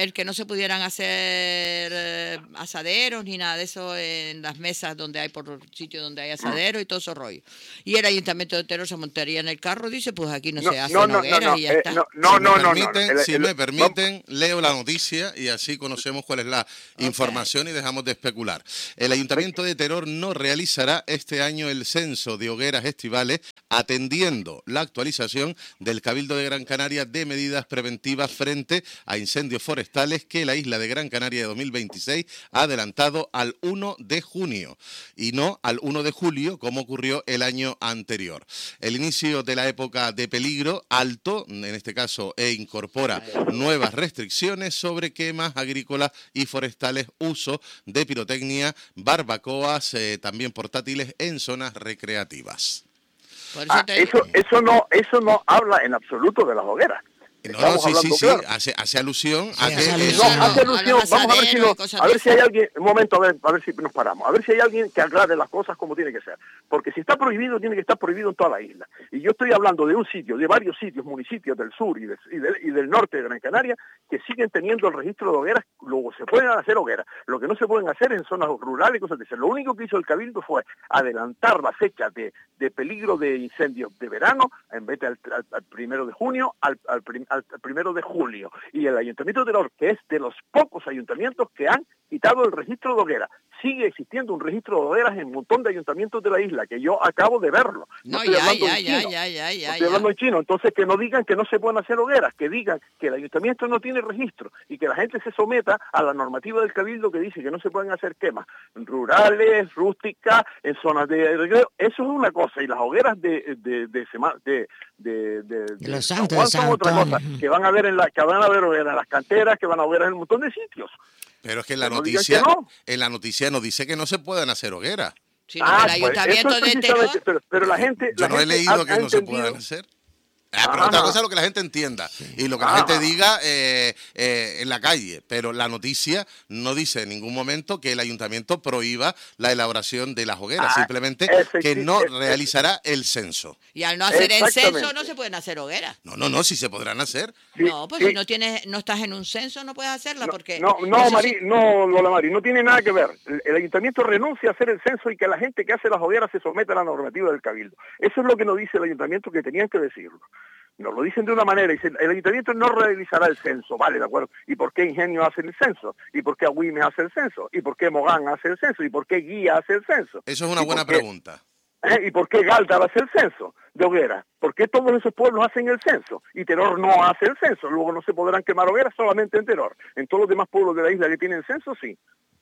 [SPEAKER 1] el que no se pudieran hacer eh, asaderos ni nada de eso en las mesas donde hay, por sitios donde hay asaderos y todo eso rollo. Y el Ayuntamiento de Teror se montaría en el carro, dice, pues aquí no, no se hacen
[SPEAKER 2] no, no,
[SPEAKER 1] hogueras
[SPEAKER 2] no, no,
[SPEAKER 1] y ya
[SPEAKER 2] eh,
[SPEAKER 1] está.
[SPEAKER 2] No, no,
[SPEAKER 4] si
[SPEAKER 2] no,
[SPEAKER 4] me
[SPEAKER 2] no,
[SPEAKER 4] permiten,
[SPEAKER 2] no, no.
[SPEAKER 4] si
[SPEAKER 2] El,
[SPEAKER 4] me
[SPEAKER 2] el,
[SPEAKER 4] permiten, leo la noticia y así conocemos cuál es la
[SPEAKER 1] Okay.
[SPEAKER 4] información y dejamos de especular. El Ayuntamiento de Teror no realizará este año el censo de hogueras estivales, atendiendo la actualización del Cabildo de Gran Canaria de medidas preventivas frente a incendios forestales que la isla de Gran Canaria de dos mil veintiséis ha adelantado al uno de junio y no al uno de julio como ocurrió el año anterior. El inicio de la época de peligro alto, en este caso, e incorpora nuevas restricciones sobre quemas agrícolas y forestales, uso de pirotecnia, barbacoas, eh, también portátiles en zonas recreativas.
[SPEAKER 1] Por eso,
[SPEAKER 2] ah,
[SPEAKER 1] te...
[SPEAKER 2] eso, eso, no, eso no habla en absoluto de las hogueras.
[SPEAKER 4] No, no, sí, sí, sí,
[SPEAKER 2] claro.
[SPEAKER 4] hace, hace alusión
[SPEAKER 3] Sí,
[SPEAKER 4] a que...
[SPEAKER 3] hace
[SPEAKER 4] eh,
[SPEAKER 3] alusión.
[SPEAKER 2] No, hace
[SPEAKER 1] a
[SPEAKER 2] alusión,
[SPEAKER 1] los
[SPEAKER 2] vamos a ver si,
[SPEAKER 1] asaderos
[SPEAKER 2] lo,
[SPEAKER 1] y cosas
[SPEAKER 2] a
[SPEAKER 1] de
[SPEAKER 2] ver si
[SPEAKER 1] esas.
[SPEAKER 2] hay alguien, un momento, a ver, a ver si nos paramos, a ver si hay alguien que aclare las cosas como tiene que ser, porque si está prohibido, tiene que estar prohibido en toda la isla, y yo estoy hablando de un sitio, de varios sitios, municipios del sur y, de, y, del, y del norte de Gran Canaria, que siguen teniendo el registro de hogueras. Luego se pueden hacer hogueras, lo que no se pueden hacer en zonas rurales y cosas de esas. Lo único que hizo el Cabildo fue adelantar la fecha de, de peligro de incendios de verano, en vez de al, al, al primero de junio, al, al, prim, al, al primero de julio, y el Ayuntamiento de Teror, que es de los pocos ayuntamientos que han quitado el registro de hogueras. Sigue existiendo un registro de hogueras en un montón de ayuntamientos de la isla, que yo acabo de verlo.
[SPEAKER 1] No,
[SPEAKER 2] No, estoy
[SPEAKER 1] ya,
[SPEAKER 2] hablando
[SPEAKER 1] ya,
[SPEAKER 2] en
[SPEAKER 1] ya,
[SPEAKER 2] chino.
[SPEAKER 1] ya, ya, ya,
[SPEAKER 2] No estoy hablando en chino. Entonces, que no digan que no se pueden hacer hogueras, que digan que el ayuntamiento no tiene registro y que la gente se someta a la normativa del Cabildo que dice que no se pueden hacer quemas rurales, rústicas, en zonas de recreo. Eso es una cosa, y las hogueras de de de de, de, de, de, de
[SPEAKER 3] Los
[SPEAKER 2] San
[SPEAKER 3] Santos
[SPEAKER 2] Juan
[SPEAKER 3] de
[SPEAKER 2] son
[SPEAKER 3] San
[SPEAKER 2] otra cosa,
[SPEAKER 3] Antonio.
[SPEAKER 2] que van a ver en la, que van a ver hogueras en las canteras, que van a ver en un montón de sitios.
[SPEAKER 4] Pero es que en la
[SPEAKER 2] Pero no digan
[SPEAKER 4] noticia,
[SPEAKER 2] que no.
[SPEAKER 4] en la noticia nos dice que no se puedan hacer hogueras.
[SPEAKER 1] Sino que el
[SPEAKER 2] pues,
[SPEAKER 1] Ayuntamiento
[SPEAKER 2] eso es
[SPEAKER 1] de
[SPEAKER 2] precisamente,
[SPEAKER 1] Teror...
[SPEAKER 2] pero, pero la gente...
[SPEAKER 4] Yo
[SPEAKER 2] la
[SPEAKER 4] no he
[SPEAKER 2] gente
[SPEAKER 4] leído
[SPEAKER 2] ha-
[SPEAKER 4] que
[SPEAKER 2] ha
[SPEAKER 4] no se
[SPEAKER 2] entendido-
[SPEAKER 4] puedan hacer. Ah, pero
[SPEAKER 2] Ajá.
[SPEAKER 4] otra cosa es lo que la gente entienda y lo que la
[SPEAKER 2] Ah.
[SPEAKER 4] gente diga eh, eh, en la calle. Pero la noticia no dice en ningún momento que el ayuntamiento prohíba la elaboración de las hogueras,
[SPEAKER 2] Ah,
[SPEAKER 4] simplemente
[SPEAKER 2] efecti-
[SPEAKER 4] que no
[SPEAKER 2] efe-
[SPEAKER 4] realizará el censo.
[SPEAKER 1] Y al no hacer el censo
[SPEAKER 2] Exactamente.
[SPEAKER 1] no se pueden hacer hogueras.
[SPEAKER 4] No, no, no, sí se podrán hacer.
[SPEAKER 2] Sí,
[SPEAKER 1] no, pues
[SPEAKER 2] sí.
[SPEAKER 1] si no tienes, no estás en un censo no puedes hacerla porque...
[SPEAKER 2] No, no,
[SPEAKER 1] eso
[SPEAKER 2] Mari,
[SPEAKER 1] sí-
[SPEAKER 2] no, Lola Mari, no tiene nada que ver. El, el ayuntamiento renuncia a hacer el censo y que la gente que hace las hogueras se someta a la normativa del Cabildo. Eso es lo que nos dice el ayuntamiento, que tenían que decirlo. Nos lo dicen de una manera, dicen, el ayuntamiento no realizará el censo, vale, de acuerdo. ¿Y por qué Ingenio hace el censo? ¿Y por qué Agüimes hace el censo? ¿Y por qué Mogán hace el censo? ¿Y por qué Guía hace el censo?
[SPEAKER 4] Eso es una
[SPEAKER 2] ¿Y
[SPEAKER 4] buena
[SPEAKER 2] por qué-
[SPEAKER 4] pregunta.
[SPEAKER 2] ¿Eh? ¿Y por qué Galdar hace el censo de hogueras? ¿Por qué todos esos pueblos hacen el censo? Y Teror no hace el censo. Luego no se podrán quemar hogueras solamente en Teror. En todos los demás pueblos de la isla que tienen censo, sí.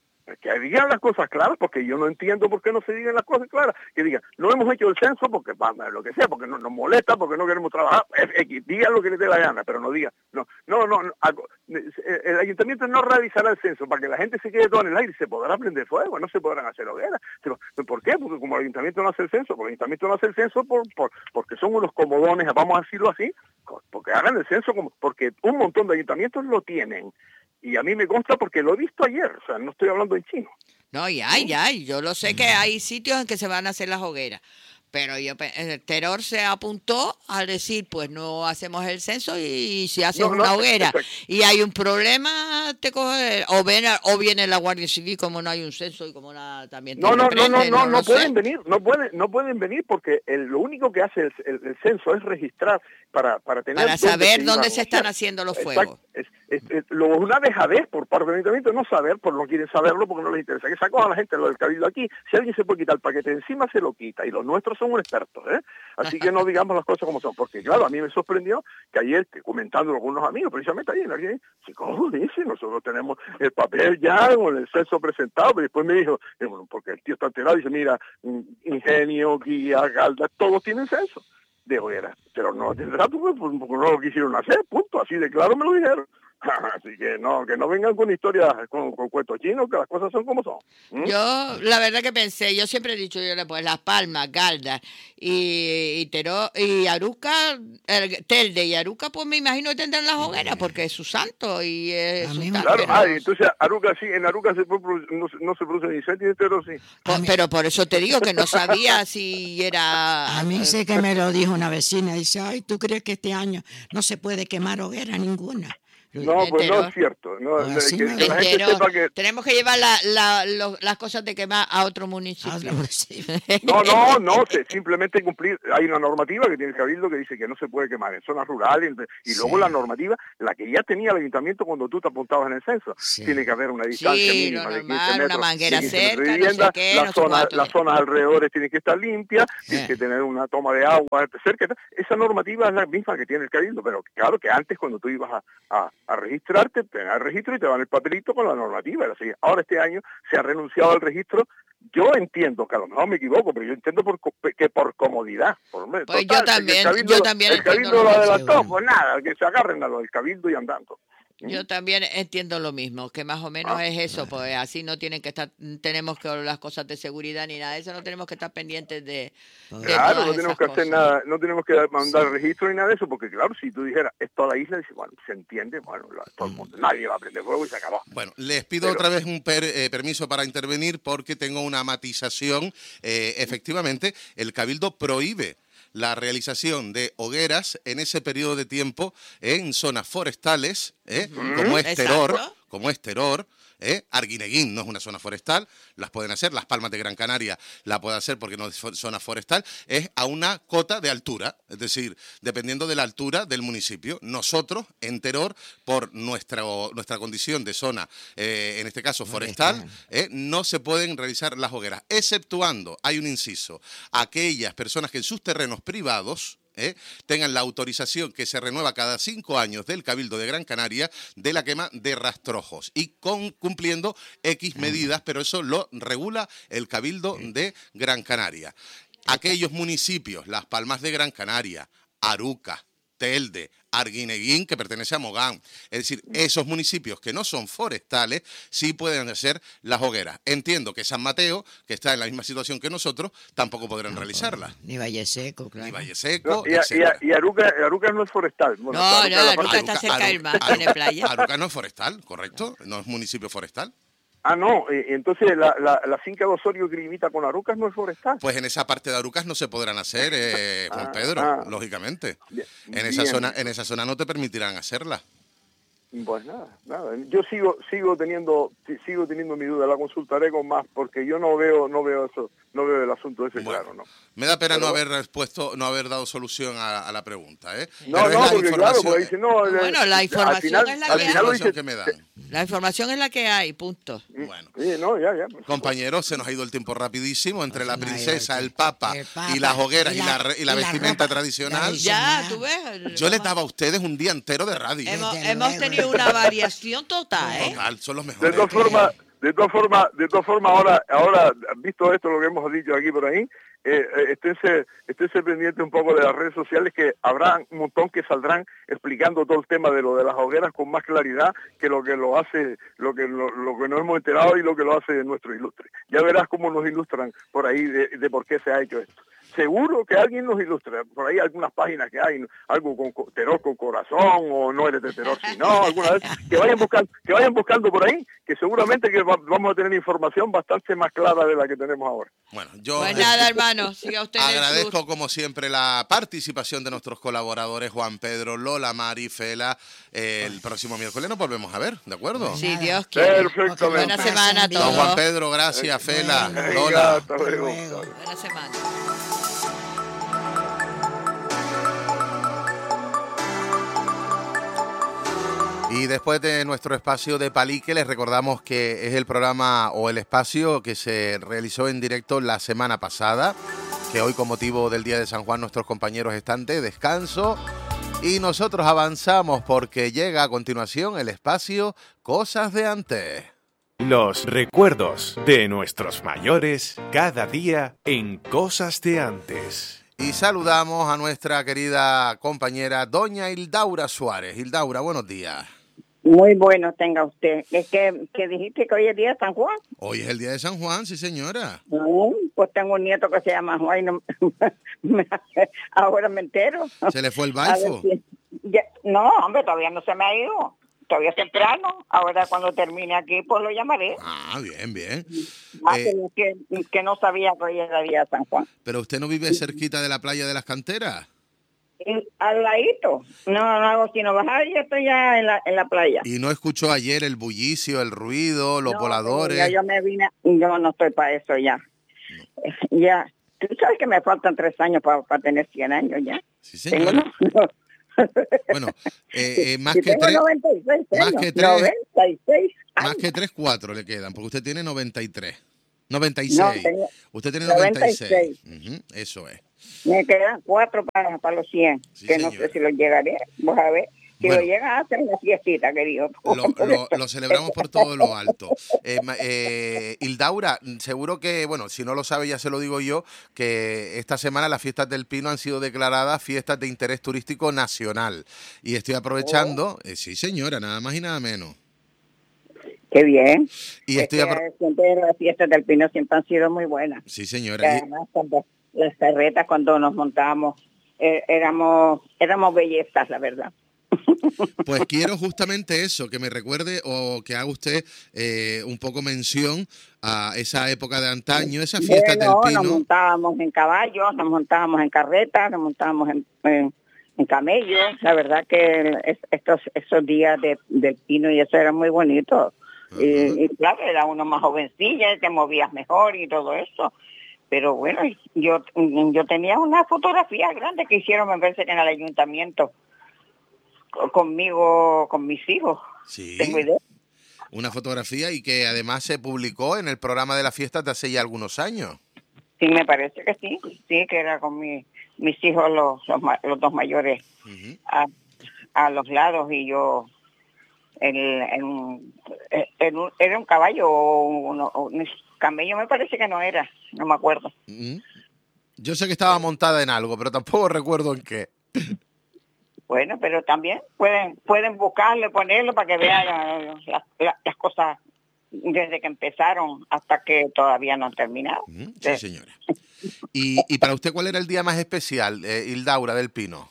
[SPEAKER 2] Que digan las cosas claras, porque yo no entiendo por qué no se digan las cosas claras. Que digan, no hemos hecho el censo porque, vamos, lo que sea, porque no, nos molesta, porque no queremos trabajar. X, digan lo que les dé la gana, pero no digan. No, no, no, no, el ayuntamiento no realizará el censo para que la gente se quede todo en el aire y se podrá prender fuego, no se podrán hacer hogueras. Pero, ¿por qué? Porque como el ayuntamiento no hace el censo, porque el ayuntamiento no hace el censo por, por, porque son unos comodones, vamos a decirlo así, porque hagan el censo, como, porque un montón de ayuntamientos lo tienen. Y a mí me consta porque lo he visto ayer, o sea, no estoy hablando en chino.
[SPEAKER 1] No, y hay, ya hay. Yo lo sé que hay sitios en que se van a hacer las hogueras. Pero yo, pe- el Teror se apuntó a decir, pues no hacemos el censo y si haces
[SPEAKER 2] No, no,
[SPEAKER 1] una hoguera
[SPEAKER 2] exacto.
[SPEAKER 1] y hay un problema, te coge, o, ven a- o viene la Guardia Civil como no hay un censo y como nada, también te
[SPEAKER 2] No, no, no, no,
[SPEAKER 1] reprende,
[SPEAKER 2] no, no
[SPEAKER 1] lo sé.
[SPEAKER 2] pueden venir, no pueden, no pueden venir porque el, lo único que hace el, el, el censo es registrar para, para tener
[SPEAKER 1] Para saber
[SPEAKER 2] se
[SPEAKER 1] dónde
[SPEAKER 2] iban a
[SPEAKER 1] se están
[SPEAKER 2] hacer.
[SPEAKER 1] haciendo los
[SPEAKER 2] Exacto.
[SPEAKER 1] fuegos.
[SPEAKER 2] Es, es, es, lo, una dejadez por parte del ayuntamiento no saber, por no quieren saberlo porque no les interesa. Que sacó a la gente lo del Cabildo aquí. Si alguien se puede quitar el paquete de encima, se lo quita. Y los nuestros son un expertos, ¿eh? Así que no digamos las cosas como son. Porque claro, a mí me sorprendió que ayer, que comentándolo con unos amigos, precisamente ayer, alguien, sí, ¿cómo dice? Nosotros tenemos el papel ya con el censo presentado. Pero después me dijo, eh, bueno, porque el tío está enterado, dice, mira, Ingenio, Guía, Galda, todos tienen censo de hoguera, pero no tendrá porque, porque no lo quisieron hacer, punto, así de claro me lo dijeron. Así que no, que no vengan con historias, con, con cuentos chinos, que las cosas son como son. ¿Mm?
[SPEAKER 1] Yo, la verdad que pensé, yo siempre he dicho, yo pues Las Palmas, Galda y, y Teró, y Aruca, el, Telde y Aruca, pues me imagino que tendrán las hogueras, porque es su santo y es
[SPEAKER 3] A
[SPEAKER 1] su
[SPEAKER 3] mí
[SPEAKER 1] ta-
[SPEAKER 3] me-
[SPEAKER 2] Claro,
[SPEAKER 1] pero,
[SPEAKER 2] ah, entonces Aruca sí, en Aruca se puede produ- no, se- no se producen incendios, pero sí.
[SPEAKER 1] po-
[SPEAKER 3] A mí-
[SPEAKER 1] pero por eso te digo que no sabía si era...
[SPEAKER 3] A mí sé que me lo dijo una vecina, dice, ay, ¿tú crees que este año no se puede quemar hoguera ninguna?
[SPEAKER 2] No, pues no es cierto. No,
[SPEAKER 3] Pues así
[SPEAKER 2] que,
[SPEAKER 3] me
[SPEAKER 2] que la gente
[SPEAKER 1] Entero.
[SPEAKER 2] sepa que...
[SPEAKER 1] Tenemos que llevar la, la- lo- las cosas de quemar a otro municipio.
[SPEAKER 3] Ah, no, sí.
[SPEAKER 2] No, no, no, se, simplemente cumplir. Hay una normativa que tiene el Cabildo que dice que no se puede quemar en zonas rurales, y luego
[SPEAKER 3] Sí.
[SPEAKER 2] la normativa, la que ya tenía el ayuntamiento cuando tú te apuntabas en el censo.
[SPEAKER 3] Sí.
[SPEAKER 2] Tiene que haber una distancia
[SPEAKER 1] Sí,
[SPEAKER 2] mínima
[SPEAKER 1] lo
[SPEAKER 2] de
[SPEAKER 1] normal,
[SPEAKER 2] quince
[SPEAKER 1] una
[SPEAKER 2] metros,
[SPEAKER 1] manguera
[SPEAKER 2] de quince metros
[SPEAKER 1] cerca,
[SPEAKER 2] de
[SPEAKER 1] no sé
[SPEAKER 2] vivienda,
[SPEAKER 1] qué,
[SPEAKER 2] las,
[SPEAKER 1] no sé
[SPEAKER 2] zonas,
[SPEAKER 1] cuánto.
[SPEAKER 2] las zonas alrededores tienen que estar limpias,
[SPEAKER 3] Eh.
[SPEAKER 2] tiene que tener una toma de agua cerca. Esa normativa es la misma que tiene el Cabildo, pero claro que antes cuando tú ibas a, a, a registrarte, te dan el registro y te dan el papelito con la normativa. Era así. Ahora este año se ha renunciado al registro. Yo entiendo, que a lo mejor me equivoco, pero yo entiendo por, co- que por comodidad. Por,
[SPEAKER 1] Pues
[SPEAKER 2] total,
[SPEAKER 1] yo
[SPEAKER 2] que el
[SPEAKER 1] también,
[SPEAKER 2] Cabildo-
[SPEAKER 1] yo también
[SPEAKER 2] El
[SPEAKER 1] entiendo
[SPEAKER 2] Cabildo
[SPEAKER 1] lo
[SPEAKER 2] lo
[SPEAKER 1] mismo.
[SPEAKER 2] adelantó,
[SPEAKER 3] Bueno.
[SPEAKER 2] pues nada, que se agarren a lo del Cabildo y andando.
[SPEAKER 1] Yo también entiendo lo mismo, que más o menos
[SPEAKER 2] Ah,
[SPEAKER 1] es eso, pues así no tienen que estar, tenemos que las cosas de seguridad ni nada de eso, no tenemos que estar pendientes de, de
[SPEAKER 2] Claro,
[SPEAKER 1] todas
[SPEAKER 2] no tenemos
[SPEAKER 1] esas
[SPEAKER 2] que hacer
[SPEAKER 1] cosas.
[SPEAKER 2] nada, no tenemos que mandar registro ni nada de eso, porque claro, si tú dijeras esto a la isla, dices, bueno, se entiende, bueno, la- todo el mundo, nadie va a prender fuego y se acabó.
[SPEAKER 4] Bueno, les pido
[SPEAKER 2] Pero-
[SPEAKER 4] otra vez un per- eh, permiso para intervenir porque tengo una matización. Eh, efectivamente, el Cabildo prohíbe la realización de hogueras en ese periodo de tiempo en zonas forestales, ¿eh? como es Teror,
[SPEAKER 1] Exacto.
[SPEAKER 4] como es Teror, ¿eh? Arguineguín no es una zona forestal, las pueden hacer, Las Palmas de Gran Canaria la puede hacer porque no es fo- zona forestal, es a una cota de altura, es decir, dependiendo de la altura del municipio. Nosotros, en Teror, por nuestra, nuestra condición de zona, eh, en este caso forestal,
[SPEAKER 3] Forestal.
[SPEAKER 4] eh, no se pueden realizar las hogueras, exceptuando, hay un inciso, aquellas personas que en sus terrenos privados, ¿eh? tengan la autorización que se renueva cada cinco años del Cabildo de Gran Canaria de la quema de rastrojos y con, cumpliendo X medidas, pero eso lo regula el Cabildo de Gran Canaria. Aquellos municipios, Las Palmas de Gran Canaria, Aruca, Telde, Arguineguín, que pertenece a Mogán. Es decir, esos municipios que no son forestales sí pueden hacer las hogueras. Entiendo que San Mateo, que está en la misma situación que nosotros, tampoco podrán realizarlas.
[SPEAKER 3] Ni Valle Seco, claro.
[SPEAKER 4] Ni Valle
[SPEAKER 2] No,
[SPEAKER 4] Seco,
[SPEAKER 2] y, a- y, a-
[SPEAKER 4] etcétera.
[SPEAKER 2] y Aruca, Aruca no es forestal. Bueno,
[SPEAKER 1] No,
[SPEAKER 2] Aruca
[SPEAKER 1] no,
[SPEAKER 2] es la
[SPEAKER 1] Aruca
[SPEAKER 2] parte-
[SPEAKER 1] está cerca del mar, tiene playa.
[SPEAKER 4] Aruca no es forestal, ¿correcto? No es municipio forestal.
[SPEAKER 2] Ah, no, eh, entonces la, la, la finca de Osorio que limita con Arucas no es forestal.
[SPEAKER 4] Pues en esa parte de Arucas no se podrán hacer, eh, Juan
[SPEAKER 2] Ah,
[SPEAKER 4] Pedro,
[SPEAKER 2] ah.
[SPEAKER 4] lógicamente.
[SPEAKER 2] Bien,
[SPEAKER 4] En esa
[SPEAKER 2] bien.
[SPEAKER 4] zona, en esa zona no te permitirán hacerla.
[SPEAKER 2] Pues nada, nada. Yo sigo sigo teniendo si- sigo teniendo mi duda, la consultaré con más porque yo no veo no veo eso, no veo el asunto ese
[SPEAKER 4] Bueno,
[SPEAKER 2] claro, ¿no?
[SPEAKER 4] Me da pena
[SPEAKER 2] Pero-
[SPEAKER 4] no haber respuesto, no haber dado solución a, a la pregunta, ¿eh?
[SPEAKER 2] No,
[SPEAKER 4] Pero es
[SPEAKER 2] no,
[SPEAKER 4] la
[SPEAKER 2] porque claro,
[SPEAKER 4] información-
[SPEAKER 2] porque dice no, eh,
[SPEAKER 1] Bueno, la
[SPEAKER 2] al
[SPEAKER 1] información
[SPEAKER 2] final,
[SPEAKER 1] es la
[SPEAKER 2] al
[SPEAKER 1] que
[SPEAKER 2] final lo
[SPEAKER 4] información
[SPEAKER 2] dice
[SPEAKER 4] que me dan.
[SPEAKER 1] La información es la que hay, punto.
[SPEAKER 4] Bueno.
[SPEAKER 2] Sí, no, ya, ya. pues,
[SPEAKER 4] Compañeros, se nos ha ido el tiempo rapidísimo entre la
[SPEAKER 3] Se nos ha ido
[SPEAKER 4] princesa,
[SPEAKER 3] el
[SPEAKER 4] el papa,
[SPEAKER 3] el papa,
[SPEAKER 4] y las hogueras
[SPEAKER 3] y
[SPEAKER 4] y
[SPEAKER 3] la-
[SPEAKER 4] la, re- y la
[SPEAKER 3] y la
[SPEAKER 4] vestimenta
[SPEAKER 3] ropa
[SPEAKER 4] tradicional.
[SPEAKER 3] tradicional.
[SPEAKER 1] Ya, tú ves.
[SPEAKER 4] Yo les
[SPEAKER 1] vamos-
[SPEAKER 4] daba a ustedes un día entero de radio.
[SPEAKER 1] Hemos,
[SPEAKER 3] Desde
[SPEAKER 1] hemos
[SPEAKER 3] luego.
[SPEAKER 1] tenido una variación total, ¿eh?
[SPEAKER 4] Total, son los
[SPEAKER 2] De
[SPEAKER 4] mejores.
[SPEAKER 2] todas formas, de todas formas, de todas formas, ahora, ahora, visto esto lo que hemos dicho aquí por ahí, eh, eh, esténse, esténse pendiente un poco de las redes sociales que habrá un montón que saldrán explicando todo el tema de lo de las hogueras con más claridad que lo que lo hace, lo que lo, lo que nos hemos enterado y lo que lo hace nuestro ilustre. Ya verás cómo nos ilustran por ahí de, de por qué se ha hecho esto. Seguro que alguien nos ilustra, por ahí algunas páginas que hay, algo con co- Teror con corazón, o no eres de Teror, sino alguna vez, que vayan buscando, que vayan buscando por ahí, que seguramente que va- vamos a tener información bastante más clara de la que tenemos ahora.
[SPEAKER 4] Bueno, yo
[SPEAKER 1] Pues
[SPEAKER 4] eh,
[SPEAKER 1] nada, hermano, siga usted en el
[SPEAKER 4] agradezco
[SPEAKER 1] sur.
[SPEAKER 4] como siempre la participación de nuestros colaboradores Juan Pedro, Lola, Mari, Fela. Eh, el próximo miércoles nos volvemos a ver, ¿de acuerdo?
[SPEAKER 1] Si Dios quiere.
[SPEAKER 2] Perfectamente.
[SPEAKER 1] Buena semana a
[SPEAKER 3] Don
[SPEAKER 4] Don
[SPEAKER 1] todos.
[SPEAKER 4] Juan Pedro, gracias, Fela,
[SPEAKER 3] Venga.
[SPEAKER 4] Lola.
[SPEAKER 2] Hasta
[SPEAKER 3] Hasta
[SPEAKER 2] luego.
[SPEAKER 3] luego.
[SPEAKER 1] Buena semana.
[SPEAKER 4] Y después de nuestro espacio de Palique, les recordamos que es el programa o el espacio que se realizó en directo la semana pasada, que hoy con motivo del Día de San Juan nuestros compañeros están de descanso y nosotros avanzamos porque llega a continuación el espacio Cosas de Antes.
[SPEAKER 5] Los recuerdos de nuestros mayores cada día en Cosas de Antes.
[SPEAKER 4] Y saludamos a nuestra querida compañera doña Hildaura Suárez. Hildaura, buenos días.
[SPEAKER 6] Muy bueno tenga usted. Es que, que dijiste que hoy es día de San Juan.
[SPEAKER 4] Hoy es el Día de San Juan, sí señora.
[SPEAKER 6] No, pues tengo un nieto que se llama Juan y no- ahora me entero.
[SPEAKER 4] Se le fue el
[SPEAKER 6] A ver
[SPEAKER 4] baifo.
[SPEAKER 6] si- ya- no, hombre, todavía no se me ha ido. Todavía es temprano. Ahora cuando termine aquí, pues lo llamaré.
[SPEAKER 4] Ah, bien, bien.
[SPEAKER 6] Ah,
[SPEAKER 4] Eh,
[SPEAKER 6] pero que, que no sabía que hoy era día de San Juan.
[SPEAKER 4] Pero usted no vive cerquita de la playa de las Canteras.
[SPEAKER 6] Y al ladito. No, no hago sino bajar y estoy ya en la, en la playa.
[SPEAKER 4] ¿Y no escuchó ayer el bullicio, el ruido, los
[SPEAKER 6] No,
[SPEAKER 4] voladores?
[SPEAKER 6] Ya yo me vine, yo no estoy para eso ya. No. Ya, tú sabes que me faltan tres años para tener cien años ya.
[SPEAKER 4] Sí, señora.
[SPEAKER 6] Tengo, no,
[SPEAKER 4] Bueno, eh, eh, más,
[SPEAKER 6] si
[SPEAKER 4] que
[SPEAKER 6] tengo
[SPEAKER 4] tres,
[SPEAKER 6] noventa y seis
[SPEAKER 4] más
[SPEAKER 6] años,
[SPEAKER 4] que tres,
[SPEAKER 6] noventa y seis
[SPEAKER 4] más
[SPEAKER 6] años.
[SPEAKER 4] que tres, cuatro le quedan, porque usted tiene noventa y tres. noventa y seis.
[SPEAKER 6] No, tengo
[SPEAKER 4] usted tiene noventa y seis.
[SPEAKER 6] noventa y seis.
[SPEAKER 4] Uh-huh, eso es.
[SPEAKER 6] Me quedan cuatro para, para los cien,
[SPEAKER 4] Sí,
[SPEAKER 6] que
[SPEAKER 4] señora.
[SPEAKER 6] no sé si los llegaré. Vos a ver. Si
[SPEAKER 4] Bueno,
[SPEAKER 6] lo llegan a hacer una fiestita, querido.
[SPEAKER 4] Lo, lo, lo celebramos por todo lo alto. Eh, eh, Hildaura, seguro que, bueno, si no lo sabe ya se lo digo yo, que esta semana las fiestas del Pino han sido declaradas fiestas de interés turístico nacional. Y estoy aprovechando, eh, sí señora, nada más y nada menos.
[SPEAKER 6] Qué bien.
[SPEAKER 4] Y
[SPEAKER 6] es
[SPEAKER 4] estoy
[SPEAKER 6] que
[SPEAKER 4] apro-
[SPEAKER 6] siempre las fiestas del Pino siempre han sido muy buenas.
[SPEAKER 4] Sí
[SPEAKER 6] Y
[SPEAKER 4] señora. Y-
[SPEAKER 6] además, cuando las carretas, cuando nos montábamos, eh, éramos, éramos bellezas, la verdad.
[SPEAKER 4] Pues quiero justamente eso, que me recuerde o que haga usted eh, un poco mención a esa época de antaño, esas fiestas
[SPEAKER 6] Bueno,
[SPEAKER 4] del
[SPEAKER 6] nos
[SPEAKER 4] Pino.
[SPEAKER 6] montábamos en caballos, nos montábamos en carretas, nos montábamos en, en, en camellos. La verdad que es- estos esos días de, del Pino y eso era muy bonito.
[SPEAKER 4] Ajá.
[SPEAKER 6] Y, y claro, era uno más jovencilla, te movías mejor y todo eso. Pero bueno, yo yo tenía una fotografía grande que hicieron, me parece que en el ayuntamiento, co- conmigo, con mis hijos.
[SPEAKER 4] Sí.
[SPEAKER 6] Tengo idea.
[SPEAKER 4] Una fotografía y que además se publicó en el programa de las fiestas de hace ya algunos años.
[SPEAKER 6] Sí, me parece que sí, sí, que era con mi, mis hijos, los, los, ma- los dos mayores,
[SPEAKER 4] Uh-huh.
[SPEAKER 6] a, a los lados y yo en, en, un- en un- era un caballo o un, o un camello, me parece que no era, no me acuerdo.
[SPEAKER 4] Uh-huh. Yo sé que estaba montada en algo, pero tampoco recuerdo en qué.
[SPEAKER 6] Bueno, pero también pueden pueden buscarlo, ponerlo para que vean la- la- la- las cosas desde que empezaron hasta que todavía no han terminado.
[SPEAKER 4] Uh-huh. Sí, señora. Y, y para usted, ¿cuál era el día más especial, eh, Hildaura del Pino?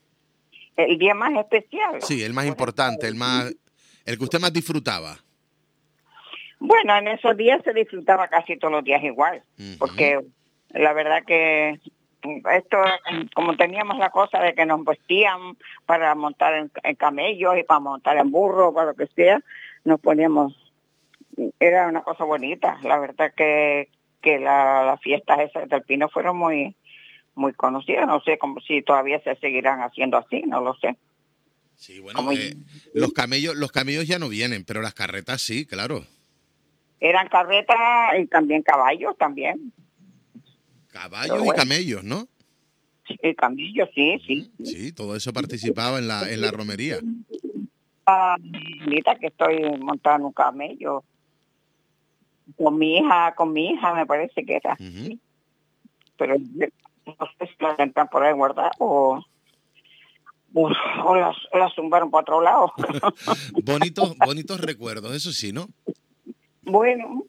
[SPEAKER 6] El día más especial.
[SPEAKER 4] Sí, el más importante, el más, el que usted más disfrutaba.
[SPEAKER 6] Bueno, en esos días se disfrutaba casi todos los días igual,
[SPEAKER 4] Ujú.
[SPEAKER 6] porque la verdad que esto, como teníamos la cosa de que nos vestían para montar en, en camellos y para montar en burros, para lo que sea, nos poníamos, era una cosa bonita. La verdad que, que la- las fiestas esas del Pino fueron muy muy conocidas. No sé como si todavía se seguirán haciendo así, no lo sé.
[SPEAKER 4] Sí, bueno,
[SPEAKER 6] Como-
[SPEAKER 4] eh, los camellos, los camellos ya no vienen, pero las carretas sí, claro.
[SPEAKER 6] Eran carretas y también caballos también.
[SPEAKER 4] Caballos
[SPEAKER 6] Pero
[SPEAKER 4] y
[SPEAKER 6] bueno.
[SPEAKER 4] camellos, ¿no?
[SPEAKER 6] Sí, camellos, sí, sí.
[SPEAKER 4] Sí, todo eso participaba en la, en la romería.
[SPEAKER 6] Ah, ahorita que estoy montando un camello con mi hija, con mi hija me parece que era,
[SPEAKER 4] Ujú.
[SPEAKER 6] pero no sé si la tendrán por ahí guardada o, o, o las, o las zumbaron para otro lado.
[SPEAKER 4] Bonitos, bonitos recuerdos, eso sí, ¿no?
[SPEAKER 6] Bueno,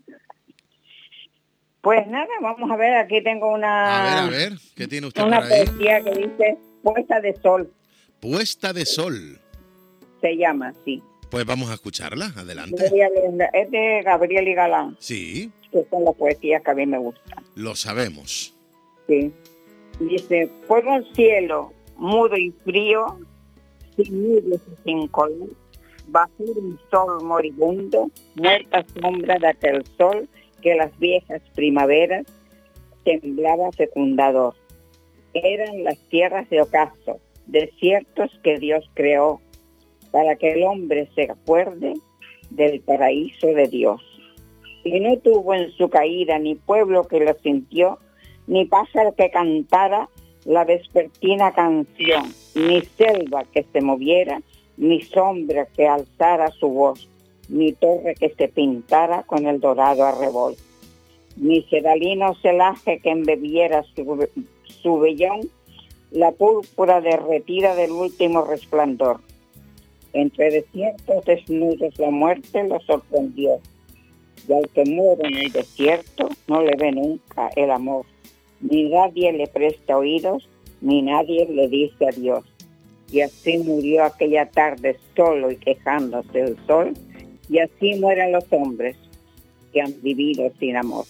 [SPEAKER 6] pues nada, vamos a ver, aquí tengo
[SPEAKER 4] A
[SPEAKER 6] una,
[SPEAKER 4] ver, a ver, ¿qué tiene usted
[SPEAKER 6] una
[SPEAKER 4] por ahí?
[SPEAKER 6] poesía que dice Puesta de Sol,
[SPEAKER 4] Puesta de sol.
[SPEAKER 6] se llama así.
[SPEAKER 4] Pues vamos a escucharla, adelante.
[SPEAKER 6] Es de Gabriel y Galán,
[SPEAKER 4] Sí,
[SPEAKER 6] que son las poesías que a mí me gustan.
[SPEAKER 4] lo sabemos.
[SPEAKER 6] Sí. Dice, por un cielo mudo y frío, sin nubes y sin color, bajo un sol moribundo, muerta sombra de aquel sol que las viejas primaveras temblaba fecundador. Eran las tierras de ocaso, desiertos que Dios creó, para que el hombre se acuerde del paraíso de Dios. Y no tuvo en su caída ni pueblo que lo sintió, ni pájaro que cantara la vespertina canción, ni selva que se moviera, ni sombra que alzara su voz, ni torre que se pintara con el dorado arrebol, ni sedalino celaje que embebiera su, su vellón, la púrpura derretida del último resplandor. Entre desiertos desnudos la muerte lo sorprendió, y al que muere en el desierto no le ve nunca el amor. Ni nadie le presta oídos, ni nadie le dice adiós. Y así murió aquella tarde solo y quejándose del sol, y así mueren los hombres que han vivido sin amor.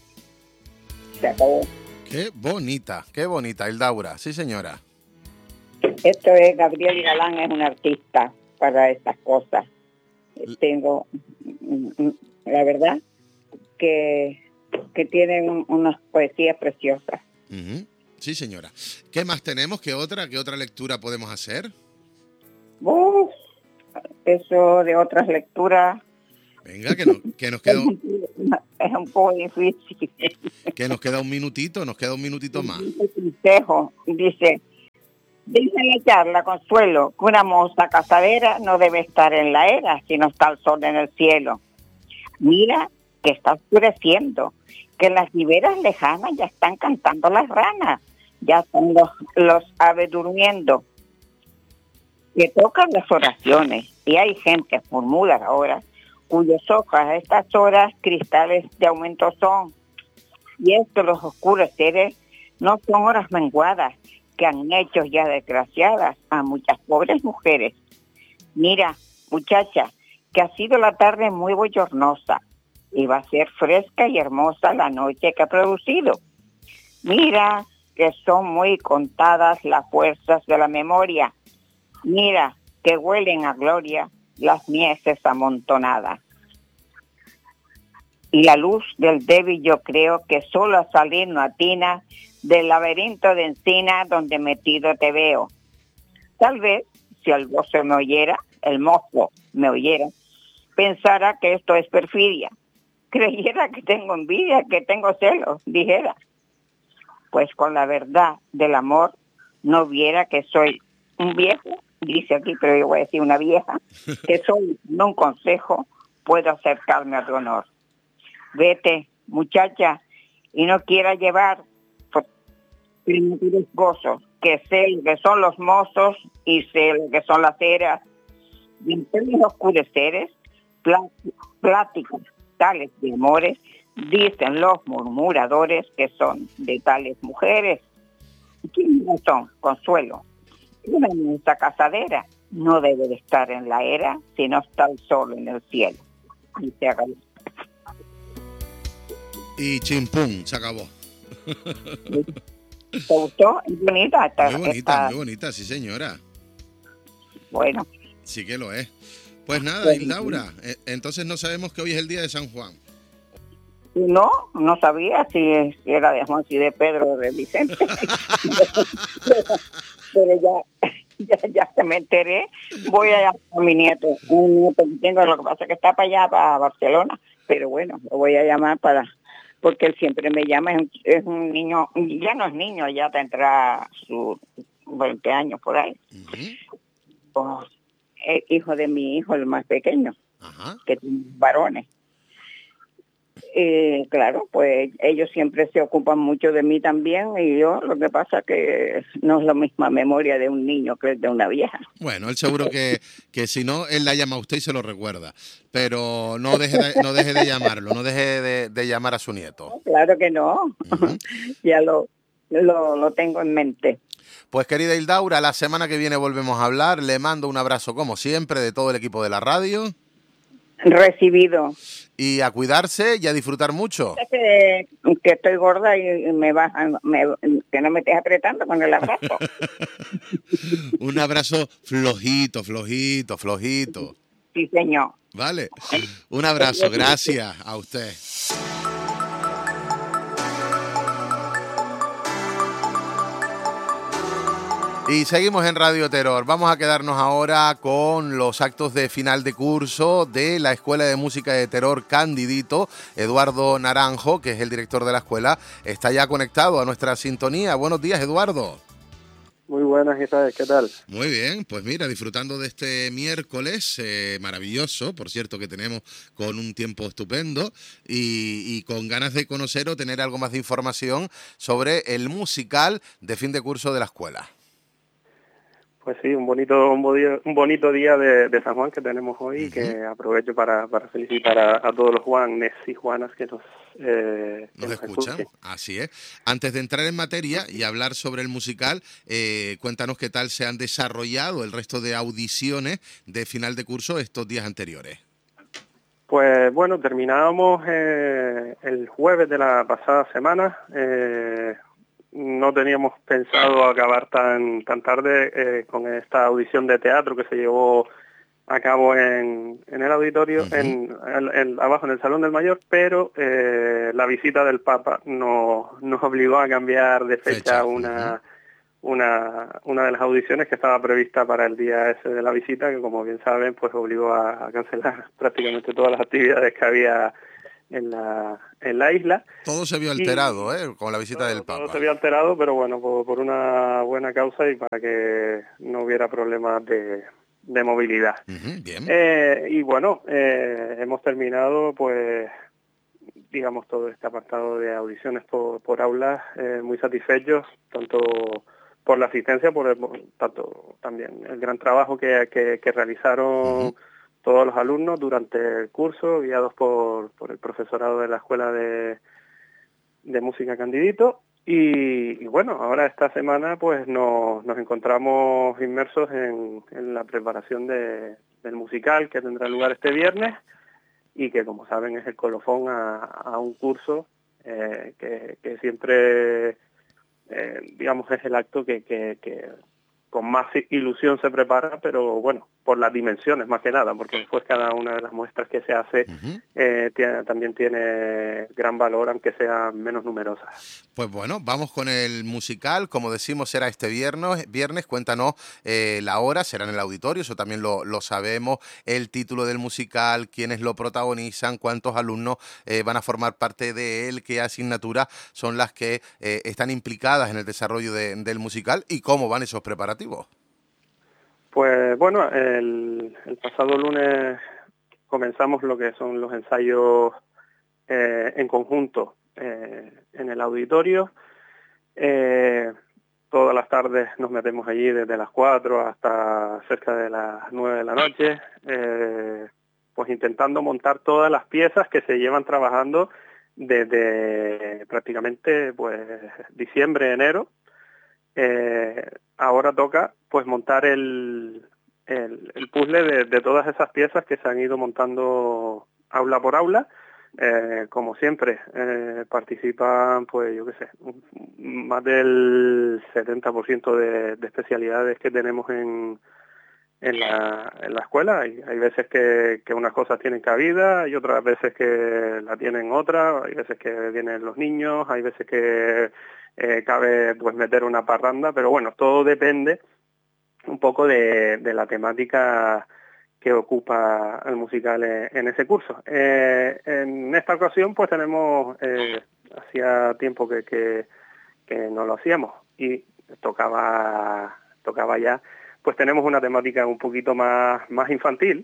[SPEAKER 6] Se acabó.
[SPEAKER 4] Qué bonita, qué bonita, Hildaura. Sí, señora.
[SPEAKER 6] Esto es, Gabriel Galán es un artista para estas cosas. Tengo, la verdad, que, que tiene un, unas poesías preciosas.
[SPEAKER 4] Uh-huh. Sí, señora. ¿Qué más tenemos? ¿Qué otra? ¿Qué otra lectura podemos hacer?
[SPEAKER 6] Uf, eso de otras lecturas.
[SPEAKER 4] Venga, que, no, que nos queda un,
[SPEAKER 6] es un poco difícil.
[SPEAKER 4] Que nos queda un minutito, nos queda un minutito más.
[SPEAKER 6] Consejo, dice, dice en la charla, Consuelo, que una moza casadera no debe estar en la era si no está el sol en el cielo. Mira que está oscureciendo, que en las riberas lejanas ya están cantando las ranas, ya están los, los aves durmiendo, que tocan las oraciones, y hay gente, murmura ahora, cuyos ojos a estas horas cristales de aumento son, y estos los oscuros seres no son horas menguadas, que han hecho ya desgraciadas a muchas pobres mujeres. Mira, muchacha, que ha sido la tarde muy bochornosa, y va a ser fresca y hermosa la noche que ha producido. Mira, que son muy contadas las fuerzas de la memoria. Mira, que huelen a gloria las mieses amontonadas. Y la luz del débil yo creo que solo a salir no atina del laberinto de encina donde metido te veo. Tal vez, si el gozo me oyera, el mozo me oyera, pensara que esto es perfidia. Creyera que tengo envidia, que tengo celos, dijera. Pues con la verdad del amor no viera que soy un viejo, dice aquí, pero yo voy a decir una vieja, que soy, no un consejo, puedo acercarme a tu honor. Vete, muchacha, y no quiera llevar primitivos gozos, que sé lo que son los mozos y sé lo que son las eras. Y en términos oscureceres, pláticas tales de amores, dicen los murmuradores que son de tales mujeres. ¿Quiénes son? Consuelo. Una inmensa casadera no debe de estar en la era si no está el sol en el cielo. Y se acabó.
[SPEAKER 4] Y chimpum, se acabó.
[SPEAKER 6] ¿Te gustó? Es bonita. Esta,
[SPEAKER 4] muy bonita,
[SPEAKER 6] esta...
[SPEAKER 4] muy bonita, sí señora.
[SPEAKER 6] Bueno.
[SPEAKER 4] Sí que lo es. Pues nada, y Laura, entonces no sabemos que hoy es el día de San Juan.
[SPEAKER 6] No, no sabía si era de Juan, si de Pedro o de Vicente. Pero ya, ya, ya se me enteré. Voy a llamar a mi nieto. Un nieto que tengo, lo que pasa es que está para allá, para Barcelona. Pero bueno, lo voy a llamar para... Porque él siempre me llama, es un, es un niño, ya no es niño, ya tendrá sus veinte años por ahí. Uh-huh. Oh, es hijo de mi hijo, el más pequeño, uh-huh. que tiene varones. Eh, claro, pues ellos siempre se ocupan mucho de mí también y yo lo que pasa que no es la misma memoria de un niño que de una vieja.
[SPEAKER 4] Bueno, él seguro que, que si no, él la llama a usted y se lo recuerda, pero no deje de, no deje de llamarlo, no deje de, de llamar a su nieto.
[SPEAKER 6] Claro que no, uh-huh. ya lo, lo, lo tengo en mente.
[SPEAKER 4] Pues querida Hildaura, la semana que viene volvemos a hablar, le mando un abrazo como siempre de todo el equipo de la radio.
[SPEAKER 6] Recibido.
[SPEAKER 4] Y a cuidarse y a disfrutar mucho.
[SPEAKER 6] Que, que estoy gorda y me bajan, me, que no me estés apretando con el abrazo.
[SPEAKER 4] Un abrazo flojito, flojito, flojito.
[SPEAKER 6] Sí, señor.
[SPEAKER 4] Vale. Un abrazo, gracias a usted. Y seguimos en Radio Terror. Vamos a quedarnos ahora con los actos de final de curso de la Escuela de Música de Terror Candidito. Eduardo Naranjo, que es el director de la escuela, está ya conectado a nuestra sintonía. Buenos días, Eduardo.
[SPEAKER 7] Muy buenas, ¿qué tal? ¿Qué tal?
[SPEAKER 4] Muy bien, pues mira, disfrutando de este miércoles eh, maravilloso, por cierto, que tenemos con un tiempo estupendo y, y con ganas de conocer o tener algo más de información sobre el musical de fin de curso de la escuela.
[SPEAKER 7] Pues sí, un bonito un bonito, un bonito día de, de San Juan que tenemos hoy, uh-huh. que aprovecho para, para felicitar a, a todos los Juanes y Juanas que nos, eh, que
[SPEAKER 4] nos,
[SPEAKER 7] nos
[SPEAKER 4] escuchan.
[SPEAKER 7] escuchen.
[SPEAKER 4] Así es. Antes de entrar en materia y hablar sobre el musical, eh, cuéntanos qué tal se han desarrollado el resto de audiciones de final de curso estos días anteriores.
[SPEAKER 7] Pues bueno, terminábamos eh, el jueves de la pasada semana, eh, no teníamos pensado acabar tan tan tarde eh, con esta audición de teatro que se llevó a cabo en, en el auditorio, uh-huh. en, en, en abajo en el Salón del Mayor, pero eh, la visita del Papa nos, nos obligó a cambiar de fecha, fecha. una, uh-huh. una una de las audiciones que estaba prevista para el día ese de la visita, que como bien saben, pues obligó a, a cancelar prácticamente todas las actividades que había en la en la isla.
[SPEAKER 4] Todo se vio alterado, y, ¿eh? Con la visita
[SPEAKER 7] todo,
[SPEAKER 4] del Papa.
[SPEAKER 7] Todo se vio alterado, pero bueno, por, por una buena causa y para que no hubiera problemas de, de movilidad.
[SPEAKER 4] Uh-huh, bien.
[SPEAKER 7] Eh, y bueno, eh, hemos terminado, pues, digamos, todo este apartado de audiciones por, por aulas, eh, muy satisfechos, tanto por la asistencia, por el, tanto también el gran trabajo que, que, que realizaron uh-huh. todos los alumnos durante el curso, guiados por, por el profesorado de la Escuela de, de Música Candidito. Y, y bueno, ahora esta semana pues nos, nos encontramos inmersos en, en la preparación de, del musical que tendrá lugar este viernes y que, como saben, es el colofón a, a un curso eh, que, que siempre, eh, digamos, es el acto que... que, que con más ilusión se prepara, pero bueno, por las dimensiones más que nada, porque después cada una de las muestras que se hace uh-huh. eh, tiene, también tiene gran valor, aunque sean menos numerosas.
[SPEAKER 4] Pues bueno, vamos con el musical, como decimos, será este viernes, viernes cuéntanos eh, la hora, será en el auditorio, eso también lo, lo sabemos, el título del musical, quiénes lo protagonizan, cuántos alumnos eh, van a formar parte de él, qué asignaturas son las que eh, están implicadas en el desarrollo de, del musical y cómo van esos preparativos.
[SPEAKER 7] Pues bueno, el, el pasado lunes comenzamos lo que son los ensayos eh, en conjunto eh, en el auditorio. Eh, todas las tardes nos metemos allí desde las cuatro hasta cerca de las nueve de la noche, eh, pues intentando montar todas las piezas que se llevan trabajando desde prácticamente pues diciembre, enero. Eh, ahora toca pues montar el, el, el puzzle de, de todas esas piezas que se han ido montando aula por aula. Eh, como siempre, eh, participan, pues yo qué sé, más del setenta por ciento de, de especialidades que tenemos en, en, la, en la escuela. Hay, hay veces que, que unas cosas tienen cabida, y otras veces que la tienen otras, hay veces que vienen los niños, hay veces que Eh, cabe pues meter una parranda, pero bueno, todo depende un poco de, de la temática que ocupa el musical en, en ese curso. Eh, en esta ocasión pues tenemos, eh, hacía tiempo que, que, que no lo hacíamos y tocaba, tocaba ya, pues tenemos una temática un poquito más, más infantil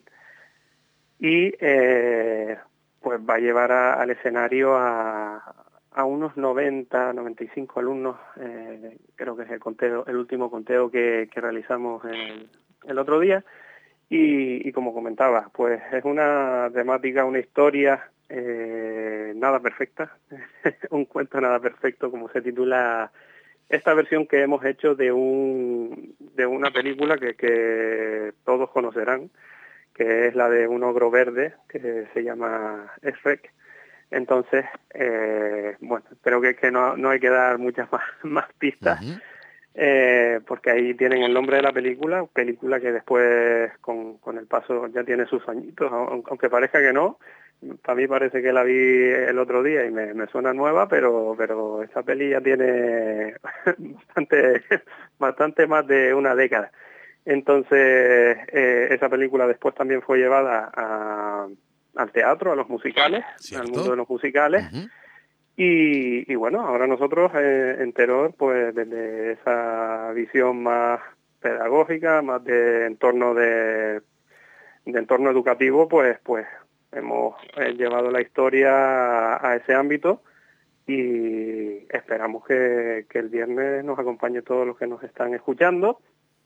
[SPEAKER 7] y eh, pues va a llevar a, al escenario a a unos noventa, noventa y cinco alumnos, eh, creo que es el conteo, el último conteo que, que realizamos el, el otro día, y, y como comentaba, pues es una temática, una historia eh, nada perfecta, un cuento nada perfecto, como se titula esta versión que hemos hecho de un de una película que, que todos conocerán, que es la de un ogro verde, que se llama Shrek. Entonces, eh, bueno, creo que, que no, no hay que dar muchas más, más pistas, uh-huh. eh, porque ahí tienen el nombre de la película, película que después con, con el paso ya tiene sus añitos, aunque parezca que no. Para mí parece que la vi el otro día y me, me suena nueva, pero pero esa peli ya tiene bastante, bastante más de una década. Entonces, eh, esa película después también fue llevada a... al teatro, a los musicales, ¿cierto? Al mundo de los musicales. Uh-huh. Y, y bueno, ahora nosotros eh, en Teror, pues desde esa visión más pedagógica, más de entorno de, de entorno educativo, pues pues hemos eh, llevado la historia a, a ese ámbito y esperamos que, que el viernes nos acompañe todos los que nos están escuchando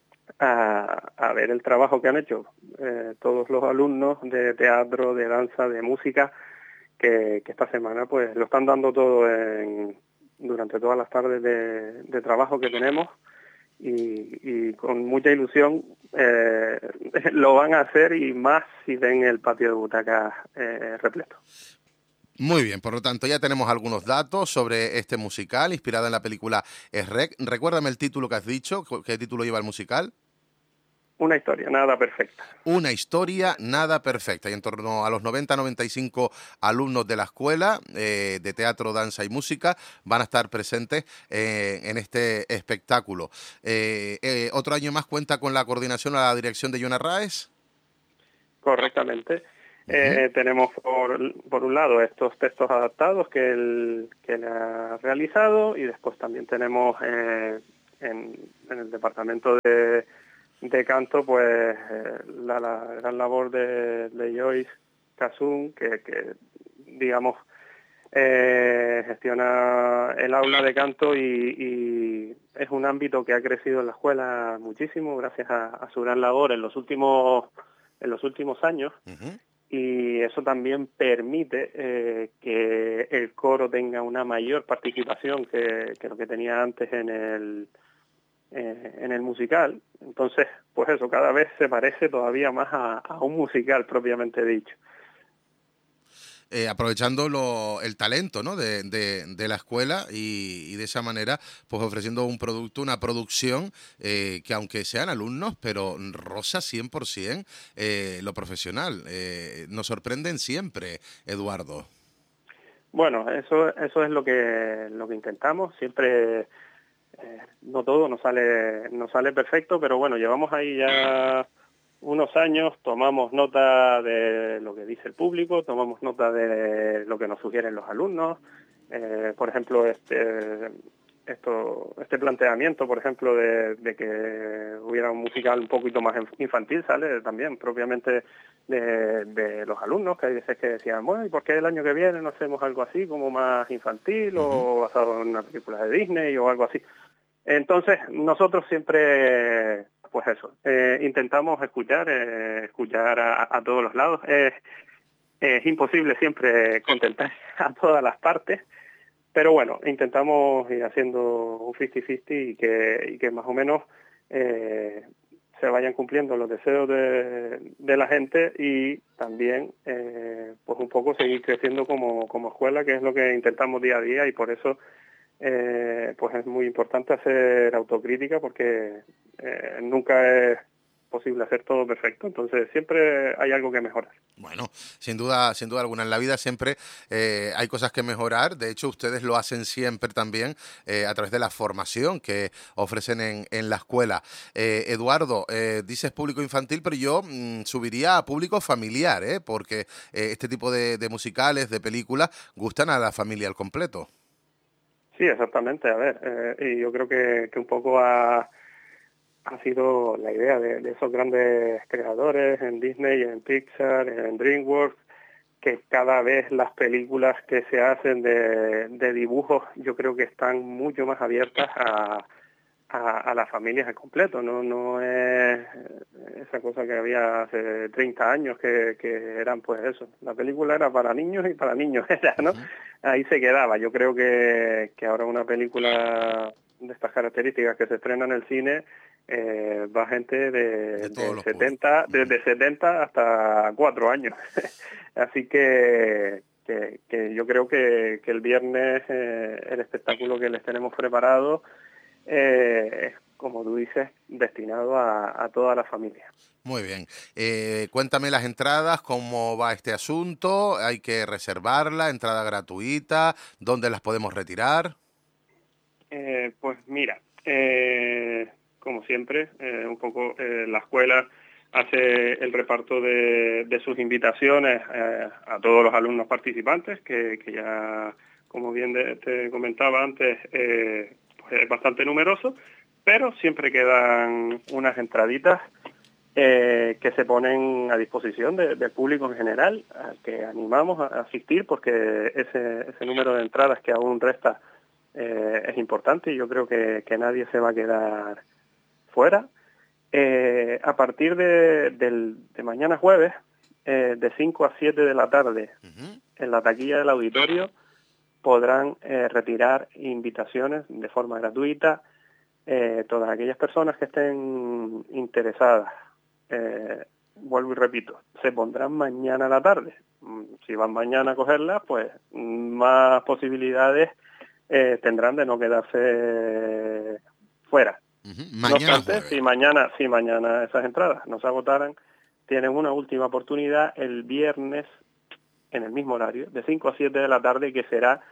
[SPEAKER 7] A, a ver el trabajo que han hecho eh, todos los alumnos de teatro, de danza, de música, que, que esta semana pues lo están dando todo en, durante todas las tardes de, de trabajo que tenemos y, y con mucha ilusión eh, lo van a hacer, y más si ven el patio de butacas eh, repleto.
[SPEAKER 4] Muy bien, por lo tanto ya tenemos algunos datos sobre este musical inspirado en la película Shrek. Recuérdame el título que has dicho, ¿qué título lleva el musical?
[SPEAKER 7] Una historia, nada perfecta.
[SPEAKER 4] Una historia nada perfecta. Y en torno a los noventa a noventa y cinco alumnos de la escuela eh, de teatro, danza y música van a estar presentes eh, en este espectáculo. Eh, eh, ¿Otro año más cuenta con la coordinación a la dirección de Joan Arraez?
[SPEAKER 7] Correctamente. Uh-huh. eh, tenemos por, por un lado estos textos adaptados que él, que él ha realizado, y después también tenemos eh, en, en el departamento de, de canto pues eh, la, la gran labor de, de Joyce Casun, que, que digamos eh, gestiona el aula de canto, y, y es un ámbito que ha crecido en la escuela muchísimo gracias a, a su gran labor en los últimos en los últimos años. Uh-huh. Y eso también permite eh, que el coro tenga una mayor participación que, que lo que tenía antes en el eh, en el musical. Entonces, pues eso, cada vez se parece todavía más a, a un musical propiamente dicho.
[SPEAKER 4] Eh, aprovechando lo, el talento, ¿no?, de, de, de la escuela y, y de esa manera pues ofreciendo un producto, una producción eh, que aunque sean alumnos, pero roza cien por ciento eh, lo profesional. Eh, nos sorprenden siempre, Eduardo.
[SPEAKER 7] Bueno, eso eso es lo que lo que intentamos. Siempre, eh, no todo nos sale, nos sale perfecto, pero bueno, llevamos ahí ya unos años, tomamos nota de lo que dice el público, tomamos nota de lo que nos sugieren los alumnos. Eh, por ejemplo, este esto este planteamiento, por ejemplo, de, de que hubiera un musical un poquito más infantil, sale también propiamente de, de los alumnos, que hay veces que decían, bueno, ¿y por qué el año que viene no hacemos algo así, como más infantil, uh-huh, o basado en una película de Disney o algo así? Entonces, nosotros siempre, pues eso, eh, intentamos escuchar, eh, escuchar a, a todos los lados. Eh, es imposible siempre contentar a todas las partes, pero bueno, intentamos ir haciendo un cincuenta cincuenta y que, y que más o menos eh, se vayan cumpliendo los deseos de, de la gente, y también eh, pues un poco seguir creciendo como, como escuela, que es lo que intentamos día a día, y por eso Eh, pues es muy importante hacer autocrítica, porque eh, nunca es posible hacer todo perfecto, entonces siempre hay algo que mejorar.
[SPEAKER 4] Bueno, sin duda, sin duda alguna, en la vida siempre eh, hay cosas que mejorar. De hecho, ustedes lo hacen siempre también eh, a través de la formación que ofrecen en, en la escuela. Eh, Eduardo, eh, dices público infantil, pero yo mmm, subiría a público familiar, ¿eh? porque eh, este tipo de, de musicales, de películas, gustan a la familia al completo.
[SPEAKER 7] Sí, exactamente. A ver, eh, y yo creo que, que un poco ha, ha sido la idea de, de esos grandes creadores en Disney, en Pixar, en DreamWorks, que cada vez las películas que se hacen de, de dibujos, yo creo que están mucho más abiertas a, a, a las familias al completo. No, no es esa cosa que había hace treinta años que, que eran pues eso. La película era para niños y para niños era, ¿no? Ahí se quedaba. Yo creo que, que ahora una película de estas características que se estrena en el cine, eh, va gente de, de, de setenta, desde setenta hasta cuatro años. Así que, que, que yo creo que, que el viernes eh, el espectáculo que les tenemos preparado eh, es, como tú dices, destinado a, a toda la familia.
[SPEAKER 4] Muy bien. Eh, cuéntame las entradas, cómo va este asunto, hay que reservarla, entrada gratuita, ¿dónde las podemos retirar?
[SPEAKER 7] Eh, pues mira, eh, como siempre, eh, un poco eh, la escuela hace el reparto de, de sus invitaciones eh, a todos los alumnos participantes, que, que ya, como bien de, te comentaba antes, eh, pues es bastante numeroso, pero siempre quedan unas entraditas eh, que se ponen a disposición de, del público en general, al que animamos a asistir, porque ese, ese número de entradas que aún resta eh, es importante, y yo creo que, que nadie se va a quedar fuera. Eh, a partir de, del, de mañana jueves, eh, de cinco a siete de la tarde, uh-huh, en la taquilla del auditorio, podrán eh, retirar invitaciones de forma gratuita eh, todas aquellas personas que estén interesadas eh, vuelvo y repito, se pondrán mañana a la tarde. Si van mañana a cogerlas, pues más posibilidades eh, tendrán de no quedarse fuera.
[SPEAKER 4] Uh-huh.
[SPEAKER 7] No
[SPEAKER 4] Mañana
[SPEAKER 7] obstante,
[SPEAKER 4] jueves.
[SPEAKER 7] si mañana, si mañana esas entradas no se agotaran, tienen una última oportunidad el viernes en el mismo horario, de cinco a siete de la tarde, que será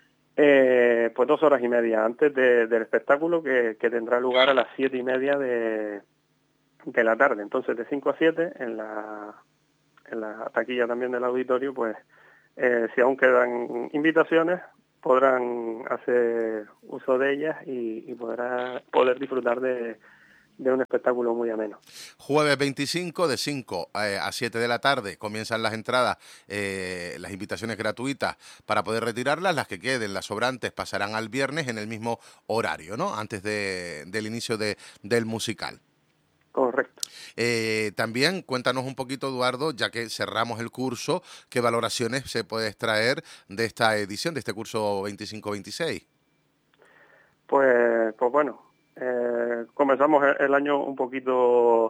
[SPEAKER 7] eh, pues dos horas y media antes de, del espectáculo que, que tendrá lugar a las siete y media de, de la tarde. Entonces, de cinco a siete, en la, en la taquilla también del auditorio, pues eh, si aún quedan invitaciones, podrán hacer uso de ellas y, y podrá poder disfrutar de, de un espectáculo muy ameno.
[SPEAKER 4] Jueves veinticinco, de cinco a siete de la tarde, comienzan las entradas, eh, las invitaciones gratuitas para poder retirarlas. Las que queden, las sobrantes, pasarán al viernes en el mismo horario, ¿no? Antes de, del inicio de, del musical.
[SPEAKER 7] Correcto.
[SPEAKER 4] Eh, también cuéntanos un poquito, Eduardo, ya que cerramos el curso, ¿qué valoraciones se puede extraer de esta edición, de este curso veinticinco veintiséis?
[SPEAKER 7] Pues, pues bueno, eh, comenzamos el año un poquito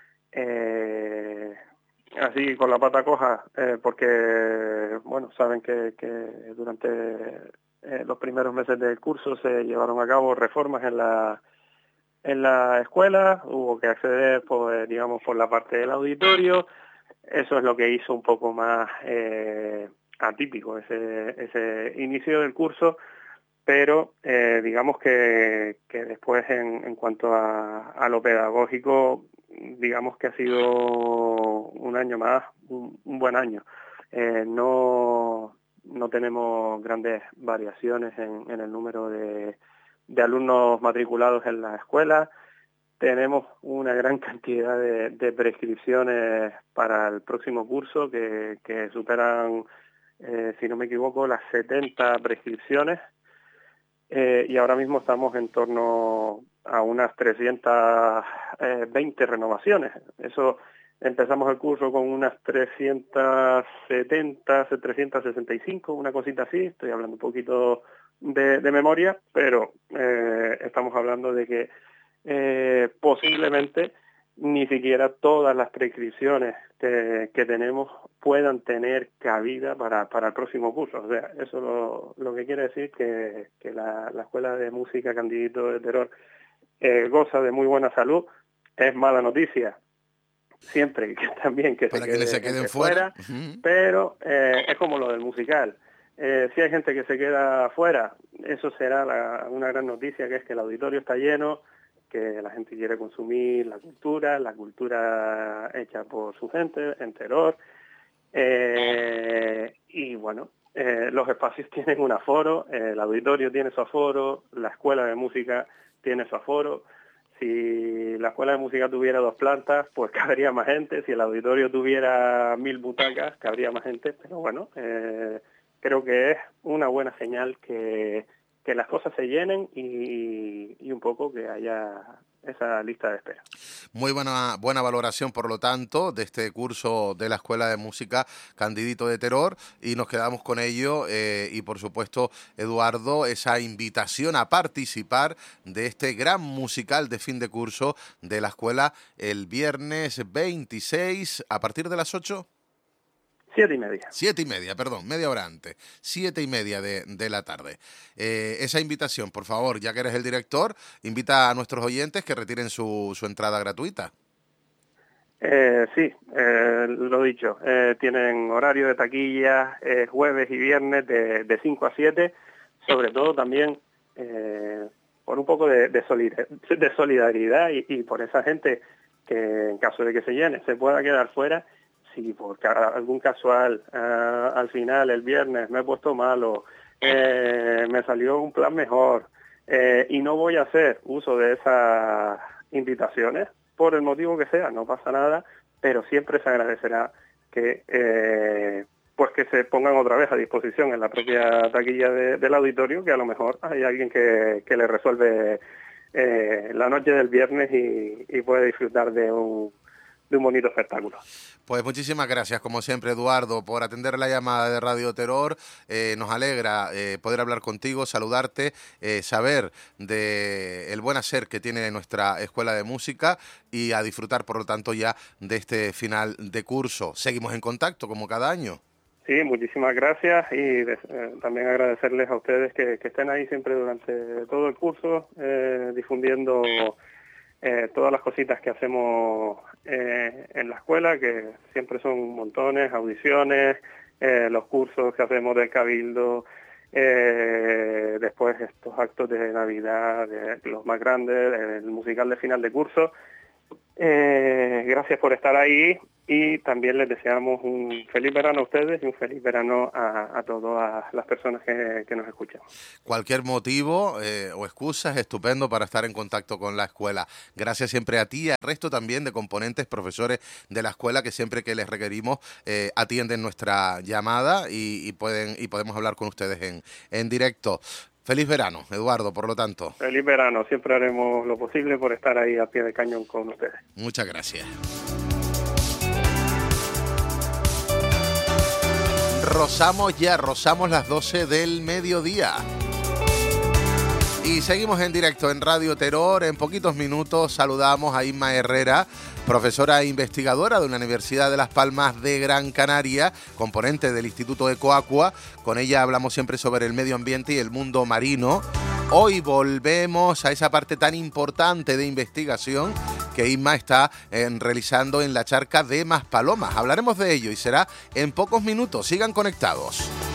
[SPEAKER 7] eh, así con la pata coja, eh, porque, bueno, saben que, que durante eh, los primeros meses del curso se llevaron a cabo reformas en la en la escuela, hubo que acceder, pues, digamos, por la parte del auditorio. Eso es lo que hizo un poco más eh, atípico ese, ese inicio del curso, pero eh, digamos que, que después en, en cuanto a, a lo pedagógico, digamos que ha sido un año más, un, un buen año. Eh, no, no tenemos grandes variaciones en, en el número de, de alumnos matriculados en la escuela. Tenemos una gran cantidad de, de prescripciones para el próximo curso que, que superan, eh, si no me equivoco, las setenta prescripciones. Eh, y ahora mismo estamos en torno a unas trescientas veinte renovaciones. Eso, empezamos el curso con unas trescientas setenta, trescientas sesenta y cinco, una cosita así. Estoy hablando un poquito de, de memoria, pero eh, estamos hablando de que eh, posiblemente ni siquiera todas las prescripciones que, que tenemos puedan tener cabida para, para el próximo curso. O sea, eso lo, lo que quiere decir que, que la, la Escuela de Música Candidito de Teror eh, goza de muy buena salud. Es mala noticia siempre que también que
[SPEAKER 4] para
[SPEAKER 7] se,
[SPEAKER 4] quede,
[SPEAKER 7] quede
[SPEAKER 4] se queden
[SPEAKER 7] fuera,
[SPEAKER 4] fuera. Uh-huh.
[SPEAKER 7] Pero eh, es como lo del musical. Eh, si hay gente que se queda fuera, eso será la, una gran noticia, que es que el auditorio está lleno, que la gente quiere consumir la cultura, la cultura hecha por su gente, en Teror, eh, y bueno, eh, los espacios tienen un aforo, eh, el auditorio tiene su aforo, la escuela de música tiene su aforo. Si la escuela de música tuviera dos plantas, pues cabría más gente. Si el auditorio tuviera mil butacas, cabría más gente. Pero bueno, eh, creo que es una buena señal que, que las cosas se llenen y, y un poco que haya esa lista de espera.
[SPEAKER 4] Muy buena buena valoración, por lo tanto, de este curso de la Escuela de Música Candidito de Teror, y nos quedamos con ello eh, y, por supuesto, Eduardo, esa invitación a participar de este gran musical de fin de curso de la escuela el viernes veintiséis a partir de las ocho.
[SPEAKER 7] Siete y media.
[SPEAKER 4] Siete y media, perdón, media hora antes. Siete y media de, de la tarde. Eh, esa invitación, por favor, ya que eres el director, invita a nuestros oyentes que retiren su, su entrada gratuita.
[SPEAKER 7] Eh, sí, eh, lo dicho, eh, tienen horario de taquilla eh, jueves y viernes de, de cinco a siete, sobre todo también eh, por un poco de, de, solidar, de solidaridad y, y por esa gente que en caso de que se llene se pueda quedar fuera. Si por algún casual uh, al final el viernes me he puesto malo, eh, me salió un plan mejor eh, y no voy a hacer uso de esas invitaciones, por el motivo que sea, no pasa nada, pero siempre se agradecerá que eh, pues que se pongan otra vez a disposición en la propia taquilla de, del auditorio, que a lo mejor hay alguien que, que le resuelve eh, la noche del viernes y, y puede disfrutar de un de un bonito espectáculo.
[SPEAKER 4] Pues muchísimas gracias, como siempre, Eduardo, por atender la llamada de Radio Terror. Eh, nos alegra eh, poder hablar contigo, saludarte, eh, saber de el buen hacer que tiene nuestra Escuela de Música y a disfrutar, por lo tanto, ya de este final de curso. Seguimos en contacto, como cada año.
[SPEAKER 7] Sí, muchísimas gracias y de, eh, también agradecerles a ustedes que, que estén ahí siempre durante todo el curso, eh, difundiendo eh, todas las cositas que hacemos eh, en la escuela, que siempre son montones, audiciones, eh, los cursos que hacemos del Cabildo, eh, después estos actos de Navidad, de los más grandes, el musical de final de curso. Eh, gracias por estar ahí y también les deseamos un feliz verano a ustedes y un feliz verano a, a todas las personas que, que nos escuchan.
[SPEAKER 4] Cualquier motivo eh, o excusa es estupendo para estar en contacto con la escuela. Gracias siempre a ti y al resto también de componentes, profesores de la escuela que siempre que les requerimos eh, atienden nuestra llamada y, y, pueden, y podemos hablar con ustedes en, en directo. Feliz verano, Eduardo, por lo tanto.
[SPEAKER 7] Feliz verano, siempre haremos lo posible por estar ahí a pie de cañón con ustedes.
[SPEAKER 4] Muchas gracias. Rozamos ya, rozamos las doce del mediodía. Y seguimos en directo en Radio Terror. En poquitos minutos saludamos a Inma Herrera, profesora e investigadora de la Universidad de Las Palmas de Gran Canaria, componente del Instituto Ecoaqua. Con ella hablamos siempre sobre el medio ambiente y el mundo marino. Hoy volvemos a esa parte tan importante de investigación que Inma está eh, realizando en la charca de Maspalomas. Hablaremos de ello y será en pocos minutos. Sigan conectados.